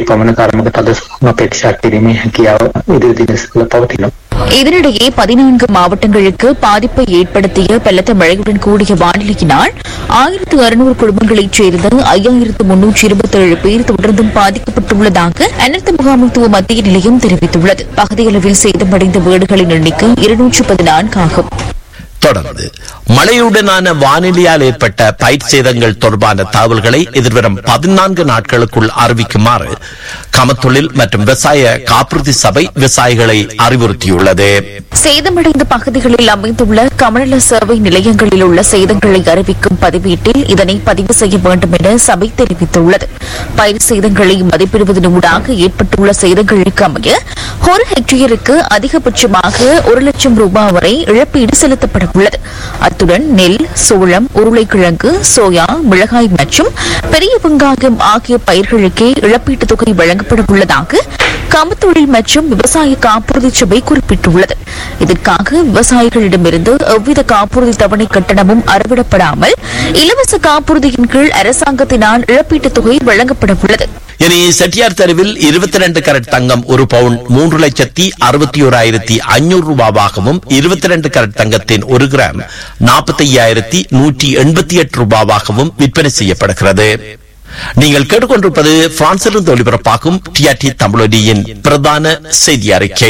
இதனிடையே பதினான்கு மாவட்டங்களுக்கு பாதிப்பை ஏற்படுத்திய பலத்த மழையுடன் கூடிய வானிலையினால் ஆயிரத்து அறுநூறு குடும்பங்களைச் சேர்ந்த ஐயாயிரத்து முன்னூற்றி இருபத்தி ஏழு பேர் தொடர்ந்தும் பாதிக்கப்பட்டுள்ளதாக அனர்த்த முகாமைத்துவ மத்திய நிலையம் தெரிவித்துள்ளது. பகுதியளவில் சேதமடைந்த வீடுகளின் எண்ணிக்கை இருநூற்று பதினான்கு ஆகும். தொடர்ந்து மழையுடனான வானிலையால் ஏற்பட்ட பயிர் சேதங்கள் தொடர்பான தகவல்களை எதிர்வரும் பதினான்கு நாட்களுக்குள் அறிவிக்குமாறு கமத்தொழில் மற்றும் விவசாய காப்புறுதி சபை விவசாயிகளை அறிவுறுத்தியுள்ளது. சேதமடைந்த பகுதிகளில் அமைந்துள்ள கமநல சேவை நிலையங்களில் உள்ள சேதங்களை அறிவிக்கும் பதிவேட்டில் இதனை பதிவு செய்ய வேண்டும் என சபை தெரிவித்துள்ளது. பயிர் சேதங்களை மதிப்பிடுவதனூடாக ஏற்பட்டுள்ள சேதங்களுக்கு அமைய ஒரு ஹெக்டேருக்கு அதிகபட்சமாக ஒரு லட்சம் ரூபாய் வரை இழப்பீடு செலுத்தப்பட உள்ளது. அத்துடன் நெல், சோளம், உருளைக்கிழங்கு, சோயா, மிளகாய் மற்றும் பெரிய வெங்காயம் ஆகிய பயிர்களுக்கே இழப்பீட்டுத் தொகை வழங்கப்பட உள்ளதாக கமத்தொழில் மற்றும் விவசாய காப்புறுதி சபை குறிப்பிட்டுள்ளது. இதற்காக விவசாயிகளிடமிருந்து எவ்வித காப்புறுதி தவணை கட்டணமும் அறவிடப்படாமல் இலவச காப்புறுதியின் கீழ் அரசாங்கத்தினால் இழப்பீட்டுத் தொகை வழங்கப்பட உள்ளது. இனி செட்டியார் தெருவில் இருபத்தி இரண்டு கரட் தங்கம் ஒரு பவுன் மூன்று லட்சத்தி அறுபத்தி ஓராயிரத்தி ஐநூறு ரூபாவாகவும், இருபத்தி இரண்டு கரட் தங்கத்தின் ஒரு கிராம் நாற்பத்தி ஐயாயிரத்தி நூற்றி எண்பத்தி எட்டு ரூபாவாகவும் விற்பனை செய்யப்படுகிறது. நீங்கள் கேட்டுக்கொண்டிருப்பது பிரான்சிலிருந்து ஒலிபரப்பாகும் டிஆர்டி தமிழொலியின் பிரதான செய்தி அறிக்கை.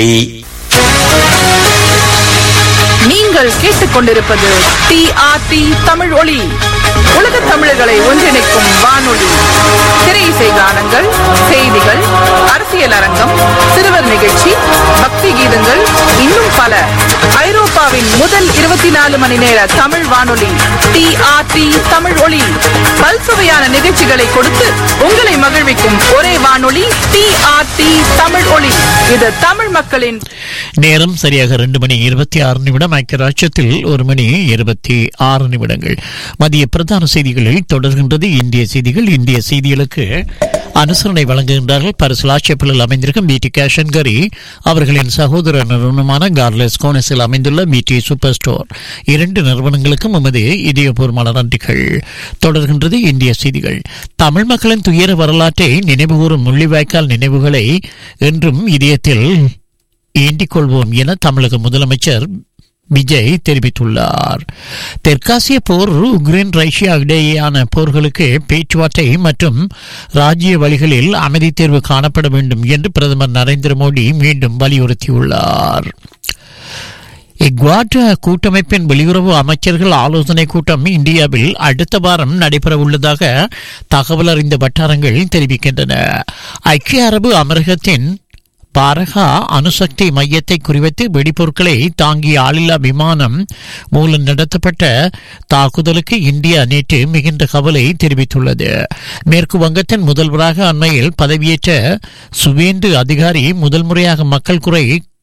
நீங்கள் கேட்டுக்கொண்டிருப்பது டிஆர்டி தமிழ் ஒலி. உலக தமிழர்களை ஒன்றிணைக்கும் வானொலி. திரை இசை கானங்கள், செய்திகள், அரசியல் அரங்கம், சிறுவர் நிகழ்ச்சி, பக்தி கீதங்கள், இன்னும் பல. ஐரோப்பாவின் முதல் இருபத்தி நாலு மணி நேர தமிழ் வானொலி டி ஆர் டி தமிழ் ஒளி. பல்சுவையான நிகழ்ச்சிகளை கொடுத்து உங்களை மகிழ்விக்கும் ஒரே வானொலி டி ஆர் டி தமிழ் ஒளி. இது தமிழ் மக்களின் நேரம் சரியாக ரெண்டு மணி இருபத்தி ஆறு நிமிடம். ஐக்கிய ராஜ்யத்தில் ஒரு மணி இருபத்தி ஆறு நிமிடங்கள். மதிய பிரதான செய்திகளில் தொடர்கின்றது இந்திய செய்திகள். இந்திய செய்திகளுக்கு அனுசரணை வழங்குகின்றார்கள் பரிசுலாட்சியப்பில் அமைந்திருக்கும் பிடி கேஷன்கரி அவர்களின் சகோதர நிறுவனமான கார்லெஸ் கோனஸில் அமைந்துள்ள பிடி சூப்பர் ஸ்டோர். இரண்டு நிறுவனங்களுக்கும் நமது இதயபூர்வமான நன்றிகள். தொடர்கின்றது இந்திய செய்திகள். தமிழ் மக்களின் துயர வரலாற்றை நினைவுகூறும் முள்ளிவாய்க்கால் நினைவுகளை என்றும் இதயத்தில் ஏந்திக் கொள்வோம் என தமிழக முதலமைச்சர் விஜய் தெரிவித்துள்ளார். தெற்காசிய போர், உக்ரைன் ரஷ்யா இடையேயான போர்களுக்கு பேச்சுவார்த்தை மற்றும் ராஜ்ய வழிகளில் அமைதி தேர்வு காணப்பட வேண்டும் என்று பிரதமர் நரேந்திர மோடி மீண்டும் வலியுறுத்தியுள்ளார். இக்வாட் கூட்டமைப்பின் வெளியுறவு அமைச்சர்கள் ஆலோசனை கூட்டம் இந்தியாவில் அடுத்த வாரம் நடைபெற உள்ளதாக தகவல் அறிந்த வட்டாரங்கள் தெரிவிக்கின்றன. ஐக்கிய அரபு அமீரகத்தின் பாரகா அணுசக்தி மையத்தை குறிவைத்து வெடிப்பொருட்களை தாங்கிய ஆளில்லா விமானம் மூலம் நடத்தப்பட்ட தாக்குதலுக்கு இந்தியா நேற்று மிகுந்த கவலை தெரிவித்துள்ளது. மேற்கு வங்கத்தின் முதல்வராக அண்மையில் பதவியேற்ற சுவேந்து அதிகாரி முதல் முறையாக மக்கள் குறை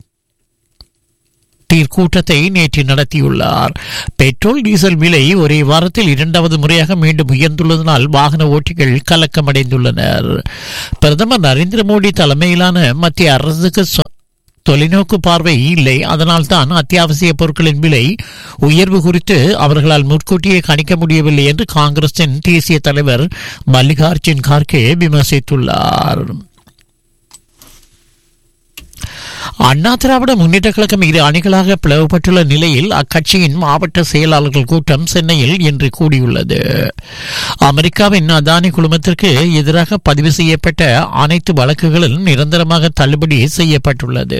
கூட்டத்தை நேற்று நடத்தியுள்ளார். பெட்ரோல் டீசல் விலை ஒரே வாரத்தில் இரண்டாவது முறையாக மீண்டும் உயர்ந்துள்ளதனால் வாகன ஓட்டிகள் கலக்கமடைந்துள்ளனர். பிரதமர் நரேந்திர மோடி தலைமையிலான மத்திய அரசுக்கு தொலைநோக்கு பார்வை இல்லை. அதனால்தான் அத்தியாவசிய பொருட்களின் விலை உயர்வு குறித்து அவர்களால் முன்கூட்டியே கணிக்க முடியவில்லை என்று காங்கிரசின் தேசிய தலைவர் மல்லிகார்ஜுன் கார்கே விமர்சித்துள்ளார். அண்ணா திராவிட முன்னேற்ற கழகம் இரு அணிகளாக பிளவுபட்டுள்ள நிலையில் அக்கட்சியின் மாவட்ட செயலாளர்கள் கூட்டம் சென்னையில் இன்று கூடியுள்ளது. அமெரிக்காவின் அதானி குழுமத்திற்கு எதிராக பதிவு செய்யப்பட்ட அனைத்து வழக்குகளும் நிரந்தரமாக தள்ளுபடி செய்யப்பட்டுள்ளது.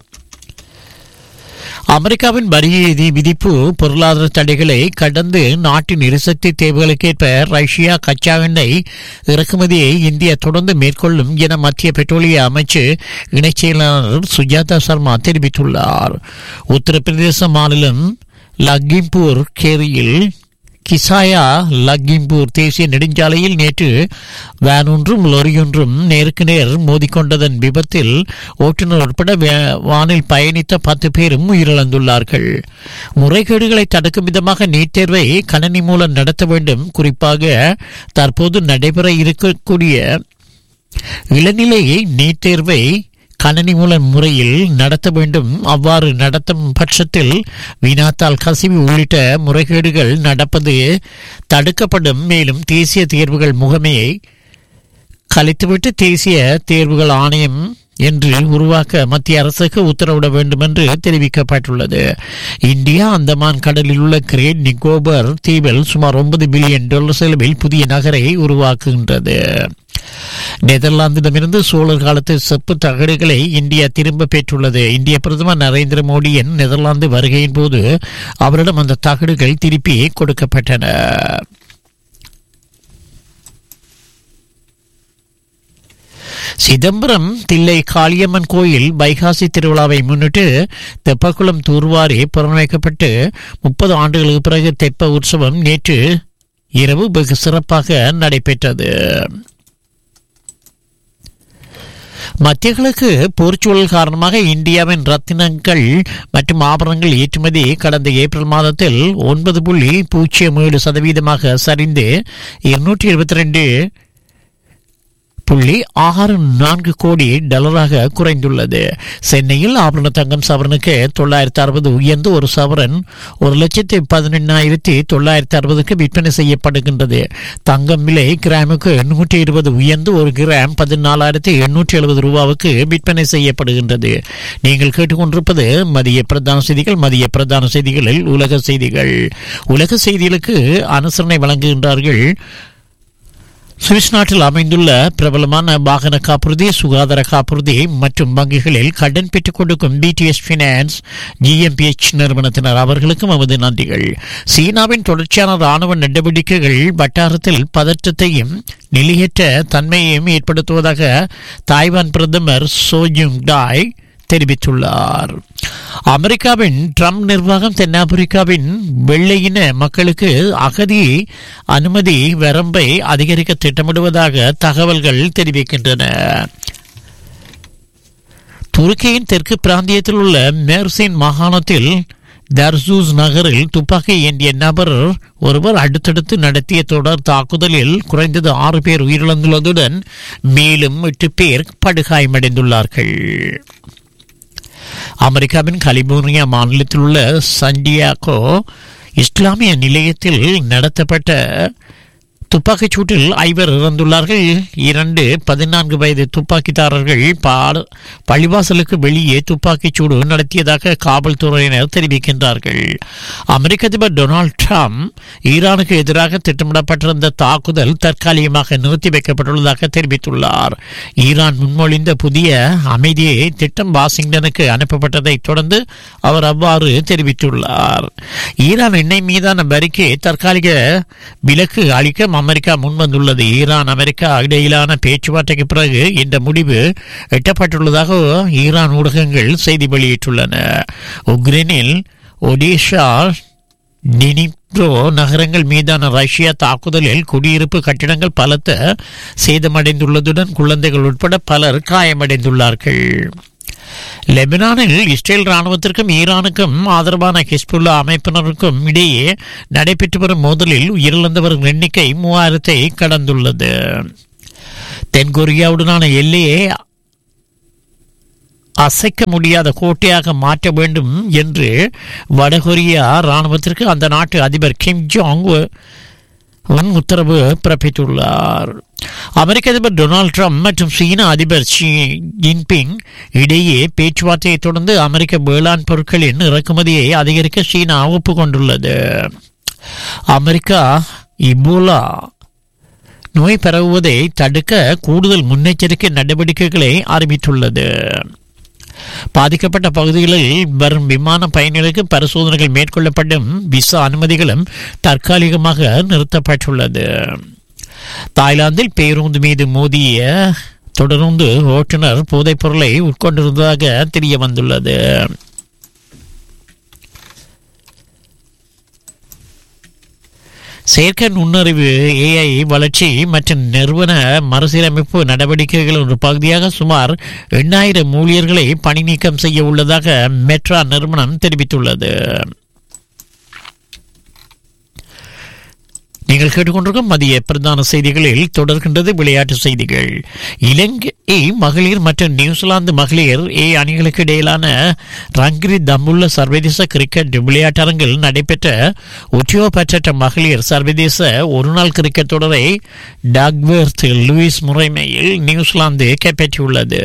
அமெரிக்காவின் வரி விதிப்பு பொருளாதார தடைகளை கடந்து நாட்டின் எரிசக்தி தேவைகளுக்கேற்ப ரஷ்யா கச்சா எண்ணெய் இறக்குமதியை இந்தியா தொடர்ந்து மேற்கொள்ளும் என மத்திய பெட்ரோலிய அமைச்சு இணைச் செயலாளர் சுஜாதா சர்மா தெரிவித்துள்ளார். உத்தரப்பிரதேச மாநிலம் லக்கிம்பூர் கேரியில் கிசாயா லக்கிம்பூர் தேசிய நெடுஞ்சாலையில் நேற்று வேன் ஒன்றும் லொரியொன்றும் நேருக்கு நேர் மோதிக்கொண்டதன் விபத்தில் ஓட்டுநர் உட்பட வானில் பயணித்த பத்து பேரும் உயிரிழந்துள்ளார்கள். முறைகேடுகளை தடுக்கும் விதமாக நீட் தேர்வை கணினி மூலம் நடத்த வேண்டும். குறிப்பாக தற்போது நடைபெற இருக்கக்கூடிய இளநிலை நீட் தேர்வை கணனி மூலம் முறையில் நடத்த வேண்டும். அவ்வாறு நடத்தும் பட்சத்தில் வினாத்தாள் கசிவு உள்ளிட்ட முறைகேடுகள் நடப்பது தடுக்கப்படும். மேலும் தேசிய தேர்வுகள் முகமையை கலைத்துவிட்டு தேசிய தேர்வுகள் ஆணையம் என்று உருவாக்க மத்திய அரசுக்கு உத்தரவிட வேண்டும் என்று தெரிவிக்கப்பட்டுள்ளது. இந்தியா அந்தமான் கடலில் உள்ள கிரேட் நிக்கோபர் தீவில் சுமார் ஒன்பது பில்லியன் டாலர் செலவில் புதிய நகரை உருவாக்குகின்றது. நெதர்லாந்திடமிருந்து சோழர் காலத்து செப்பு தகடுகளை இந்தியா திரும்ப பெற்றுள்ளது. இந்திய பிரதமர் நரேந்திர மோடியின் நெதர்லாந்து வருகையின் போது அவரிடம் அந்த தகடுகள் திருப்பி கொடுக்கப்பட்டன. சிதம்பரம் தில்லை காளியம்மன் கோயில் வைகாசி திருவிழாவை முன்னிட்டு தெப்பக்குளம் தூர்வாரி புறநமைக்கப்பட்டு முப்பது ஆண்டுகளுக்கு பிறகு தெப்ப உற்சவம் நேற்று இரவு வெகு சிறப்பாக நடைபெற்றது. மத்திய கிழக்கு போர்ச்சூழல் காரணமாக இந்தியாவின் ரத்தினங்கள் மற்றும் ஆபரணங்கள் ஏற்றுமதி கடந்த ஏப்ரல் மாதத்தில் ஒன்பது புள்ளி பூஜ்ஜியம் ஏழு சதவீதமாக சரிந்து இருநூற்றி இருபத்தி ரெண்டு புள்ளி ஆறு நான்கு கோடி டாலராக குறைந்துள்ளது. சென்னையில் ஆபரண தங்கம் சவரனுக்கு தொள்ளாயிரத்தி அறுபது உயர்ந்து ஒரு சவரன் ஒரு லட்சத்தி பதினெண்ணாயிரத்தி தொள்ளாயிரத்தி அறுபதுக்கு விற்பனை செய்யப்படுகின்றது. தங்கம் விலை கிராமுக்கு நூற்றி இருபது உயர்ந்து ஒரு கிராம் பதினாலாயிரத்தி எண்ணூற்றி எழுபது ரூபாவுக்கு விற்பனை செய்யப்படுகின்றது. நீங்கள் கேட்டுக்கொண்டிருப்பது மதிய பிரதான செய்திகள். மதிய பிரதான செய்திகளில் உலக செய்திகள். உலக செய்திகளுக்கு அனுசரணை வழங்குகின்றார்கள் சுவிஸ் நாட்டில் அமைந்துள்ள பிரபலமான வாகன காப்புறுதி, சுகாதார காப்புறுதி மற்றும் வங்கிகளில் கடன் பெற்றுக் கொடுக்கும் பிடிஎஸ் பினான்ஸ் ஜிஎம்பிஎச் நிறுவனத்தினர் அவர்களுக்கும் நமது நன்றிகள். சீனாவின் தொடர்ச்சியான ராணுவ நடவடிக்கைகள் வட்டாரத்தில் பதற்றத்தையும் நிலையற்ற தன்மையையும் ஏற்படுத்துவதாக தாய்வான் பிரதமர் சோ ஜுங் டாய் தெரிவித்துள்ளார். அமெரிக்காவின் ட்ரம்ப் நிர்வாகம் தென்னாப்பிரிக்காவின் வெள்ளையின மக்களுக்கு அகதி அனுமதி வரம்பை அதிகரிக்க திட்டமிடுவதாக தகவல்கள் தெரிவிக்கின்றன. துருக்கியின் தெற்கு பிராந்தியத்தில் உள்ள மேர்சின் மாகாணத்தில் தர்சூஸ் நகரில் துப்பாக்கி ஏந்திய நபர் ஒருவர் அடுத்தடுத்து நடத்திய தொடர் தாக்குதலில் குறைந்தது ஆறு பேர் உயிரிழந்துள்ளதுடன் மேலும் எட்டு பேர் படுகாயமடைந்துள்ளார்கள். அமெரிக்காவின் கலிபோர்னியா மாநிலத்தில் உள்ள சாண்டியாகோ இஸ்லாமிய நிலையத்தில் நடத்தப்பட்ட துப்பாக்கிச் சூட்டில் ஐவர் இறந்துள்ளார்கள். இரண்டு பதினான்கு வயது துப்பாக்கிதாரர்கள் பள்ளிவாசலுக்கு வெளியே துப்பாக்கிச் சூடு நடத்தியதாக காவல்துறையினர் தெரிவிக்கின்றார்கள். அமெரிக்க அதிபர் டொனால்ட் ட்ரம்ப் ஈரானுக்கு எதிராக திட்டமிடப்பட்டிருந்த தாக்குதல் தற்காலிகமாக நிறுத்தி வைக்கப்பட்டுள்ளதாக தெரிவித்துள்ளார். ஈரான் முன்மொழிந்த புதிய அமைதி திட்டம் வாஷிங்டனுக்கு அனுப்பப்பட்டதை தொடர்ந்து அவர் அவ்வாறு தெரிவித்துள்ளார். ஈரான் எண்ணெய் மீதான வரிக்கு தற்காலிக விலக்கு அளிக்க அமெரிக்கா முன்வந்துள்ளது. ஈரான் அமெரிக்கா இடையிலான பேச்சுவார்த்தைக்கு பிறகு இந்த முடிவு எட்டப்பட்டுள்ளதாக ஈரான் ஊடகங்கள் செய்தி வெளியிட்டுள்ளன. உக்ரைனில் ஒடிஷா டினிப்ரோ நகரங்கள் மீதான ரஷ்யா தாக்குதலில் குடியிருப்பு கட்டிடங்கள் பலத்த சேதமடைந்துள்ளதுடன் குழந்தைகள் உட்பட பலர் காயமடைந்துள்ளார்கள். லெபனானில் இஸ்ரேல் ராணுவத்திற்கும் ஈரானுக்கும் ஆதரவான ஹிஸ்புல்லா அமைப்பினருக்கும் இடையே நடைபெற்று வரும் மோதலில் உயிரிழந்தவர்கள் எண்ணிக்கை மூவாயிரத்தை கடந்துள்ளது. தென்கொரியாவுடனான எல்லையை அசைக்க முடியாத கோட்டையாக மாற்ற வேண்டும் என்று வடகொரியா ராணுவத்திற்கு அந்த நாட்டு அதிபர் கிம் ஜோங் உத்தரவு பிறப்பித்துள்ளார். அமெரிக்க அதிபர் டொனால்ட் ட்ரம்ப் மற்றும் சீன அதிபர் ஷி ஜின்பிங் இடையே பேச்சுவார்த்தையை தொடர்ந்து அமெரிக்க வேளாண் பொருட்களின் இறக்குமதியை அதிகரிக்க சீனா ஒப்புக்கொண்டுள்ளது. அமெரிக்கா இபோலா நோய் பரவுவதை தடுக்க கூடுதல் முன்னெச்சரிக்கை நடவடிக்கைகளை அறிவித்துள்ளது. பாதிக்கப்பட்ட பகுதிகளில் வரும் விமான பயணிகளுக்கு பரிசோதனைகள் மேற்கொள்ளப்படும் விசா அனுமதிகளும் தற்காலிகமாக நிறுத்தப்பட்டுள்ளது. தாய்லாந்தில் பேருந்து மீது மோதிய தொடர்ந்து ஓட்டுநர் போதைப் பொருளை உட்கொண்டிருந்ததாக தெரிய வந்துள்ளது. செயற்கை நுண்ணறிவு ஏஐ வளர்ச்சி மற்றும் நிறுவன மறுசீரமைப்பு நடவடிக்கைகள் ஒரு பகுதியாக சுமார் எண்ணாயிரம் ஊழியர்களை பணி நீக்கம் செய்ய உள்ளதாக மெட்ரா நிறுவனம் தெரிவித்துள்ளது. நீங்கள் கேட்டுக்கொண்டிருக்கும் மதிய பிரதான செய்திகளில் தொடர்கின்றது விளையாட்டு செய்திகள். இலங்கை மகளிர் மற்றும் நியூசிலாந்து மகளிர் ஏ அணிகளுக்கு இடையிலான ரங்கிரி தம்புள்ள சர்வதேச கிரிக்கெட் விளையாட்டரங்கில் நடைபெற்ற உத்தியோகபற்ற மகளிர் சர்வதேச ஒருநாள் கிரிக்கெட் தொடரை டாக்வர்த் லூயிஸ் முறைமையில் நியூசிலாந்து கைப்பற்றியுள்ளது.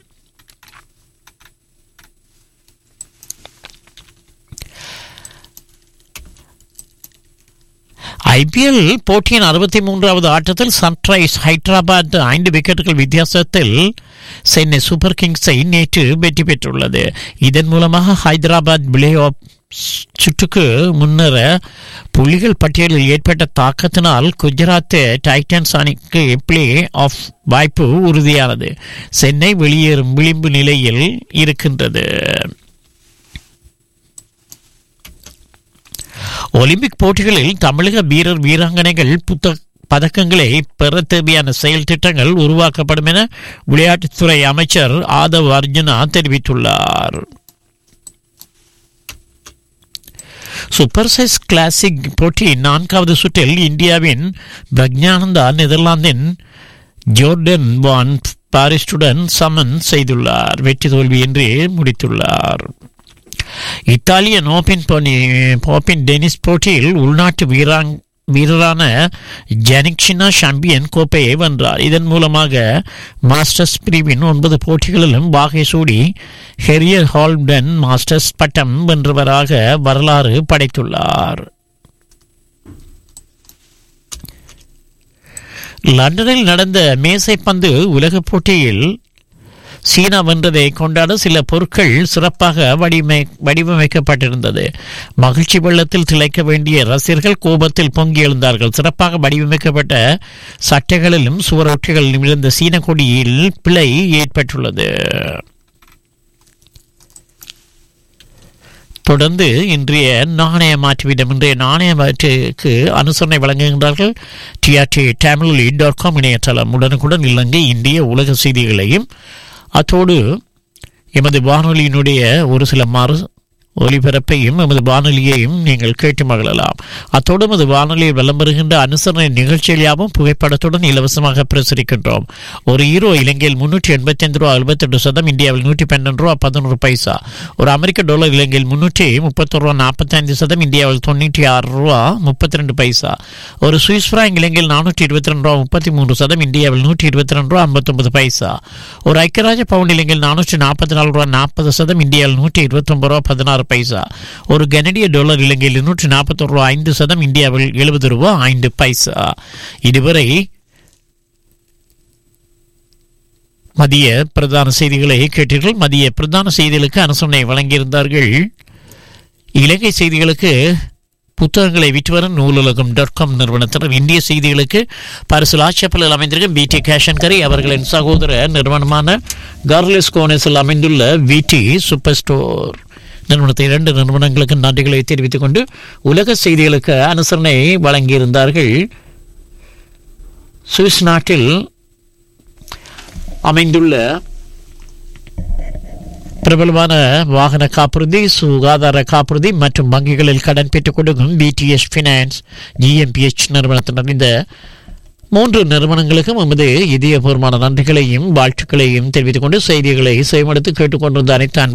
ஐபிஎல் போட்டியின் அறுபத்தி மூன்றாவது ஆட்டத்தில் சன்ரைஸ் ஹைதராபாத் ஐந்து விக்கெட்டுகள் வித்தியாசத்தில் சென்னை சூப்பர் கிங்ஸை நேற்று வெற்றி பெற்றுள்ளது. இதன் மூலமாக ஹைதராபாத் பிளே ஆஃப் சுற்றுக்கு முன்னர புள்ளிகள் பட்டியலில் ஏற்பட்ட தாக்கத்தினால் குஜராத் டைட்டன்ஸ் அணிக்கு பிளே ஆஃப் வாய்ப்பு உறுதியானது. சென்னை வெளியேறும் விளிம்பு நிலையில் இருக்கின்றது. ஒலிம்பிக் போட்டிகளில் தமிழக வீரர் வீராங்கனைகள் புத்த பதக்கங்களை பெற தேவையான செயல் திட்டங்கள் உருவாக்கப்படும் என விளையாட்டுத்துறை அமைச்சர் ஆதவ் அர்ஜுனா தெரிவித்துள்ளார். சூப்பர் சைஸ் கிளாசிக் போட்டி நான்காவது சுற்றில் இந்தியாவின் பிரக்ஞானந்தா நெதர்லாந்தின் ஜோர்டன் வான் பாரிஸ்டுடன் சமன் செய்துள்ளார். வெற்றி தோல்வியின்றி முடித்துள்ளார். இத்தாலியன் ஓபன் ஓபன் டென்னிஸ் போட்டியில் உள்நாட்டு வீராங் வீரரான ஜானிக்ஷினா சாம்பியன் கோப்பையை வென்றார். இதன் மூலமாக மாஸ்டர்ஸ் பிரிவின் ஒன்பது போட்டிகளிலும் வாகை சூடி ஹெரியர் ஹால்டன் மாஸ்டர்ஸ் பட்டம் வென்றவராக வரலாறு படைத்துள்ளார். லண்டனில் நடந்த மேசைப்பந்து உலகப் போட்டியில் சீனா வென்றதை கொண்டாட சில பொருட்கள் சிறப்பாக வடிவமை வடிவமைக்கப்பட்டிருந்தது. மகிழ்ச்சி வெள்ளத்தில் திளைக்க வேண்டிய ரசிகர்கள் கோபத்தில் பொங்கி எழுந்தார்கள். சிறப்பாக வடிவமைக்கப்பட்ட சட்டைகளிலும் சுவரொட்டிகளிலும் இருந்த சீன கொடியில் பிழை ஏற்பட்டுள்ளது. தொடர்ந்து இன்றைய நாணய மாற்றுவிடம். இன்றைய நாணய மாற்றுக்கு அனுசரணை வழங்குகின்றார்கள் டிஆர்டி தமிழொலி டாட் காம் இணையதளம். உடனுக்குடன் இலங்கை இந்திய உலக செய்திகளையும் அத்தோடு எமது வானொலியினுடைய ஒரு சில மாறு ஒலிபரப்பையும் எமது வானொலியையும் நீங்கள் கேட்டு மகிழலாம். அத்தோடு எமது வானொலியில் வலம் வருகின்ற அனுசரணை நிகழ்ச்சியாகவும் புகைப்படத்துடன் இலவசமாக பிரசுரிக்கின்றோம். ஒரு ஈரோ இலங்கையில் முன்னூற்றி எண்பத்தி ஐந்து ரூபா எழுபத்தி எட்டு சதம், இந்தியாவில் நூற்றி பன்னெண்டு ரூபா பதினொரு பைசா. ஒரு அமெரிக்க டாலர் இலங்கையில் முன்னூற்றி முப்பத்தொரு ரூபா நாற்பத்தி ஐந்து சதம், இந்தியாவில் தொண்ணூற்றி ஆறு ரூபா முப்பத்தி ரெண்டு பைசா. ஒரு சுவிஸ் பிராங்க் இலங்கையில் நானூற்றி இருபத்தி ரெண்டு ரூபா முப்பத்தி மூன்று சதம், இந்தியாவில் நூற்றி இருபத்தி ரெண்டு ரூபா ஐம்பத்தொன்பது பைசா. ஒரு ஐக்கியராஜ பவுண்ட் இலங்கையில் நானூற்றி நாற்பத்தி நாலு ரூபா நாற்பது சதம், இந்தியாவில் நூற்றி இருபத்தி ஒன்பது ரூபா பதினாறு பைசா. ஒரு கனடிய டாலர் இலங்கையில் நூற்றி நாற்பத்தி ஒரு ரூபா ஐந்து சதம், இந்தியாவில் எழுபது ரூபா ஐந்து பைசா. இதுவரை மதிய பிரதான செய்திகளை கேட்டீர்கள். மதிய பிரதான செய்திகளுக்கு அனுசரணை வழங்கியிருந்தார்கள். இலங்கை செய்திகளுக்கு புத்தகங்களை விற்றுவரும் நூலுலகம் டாட் காம் நிறுவனத்தினர். இந்திய செய்திகளுக்கு பரிசு ஆட்சேபலில் அமைந்திருக்கும் பிடி கேஷன் கரி அவர்களின் சகோதர நிறுவனமான கார்லெஸ் கோனஸில் அமைந்துள்ள விடி சூப்பர் ஸ்டோர் நிறுவனத்தை இரண்டு நிறுவனங்களுக்கு நன்றிகளை தெரிவித்துக் கொண்டு உலக செய்திகளுக்கு அனுசரணை வழங்கியிருந்தார்கள். சுவிஸ் நாட்டில் அமைந்துள்ள பிரபலமான வாகன காப்புறுதி, சுகாதார காப்புறுதி மற்றும் வங்கிகளில் கடன் பெற்றுக் கொடுக்கும் பிடிஎஸ் பினான்ஸ் ஜிஎம்பிஎச் நிறுவனத்தினர். இந்த மூன்று நிறுவனங்களுக்கும் எமது இதயபூர்வமான நன்றிகளையும் வாழ்த்துக்களையும் தெரிவித்துக் கொண்டு செய்திகளை செய்மடுத்து கேட்டுக்கொண்டிருந்த அனைத்து அன்பு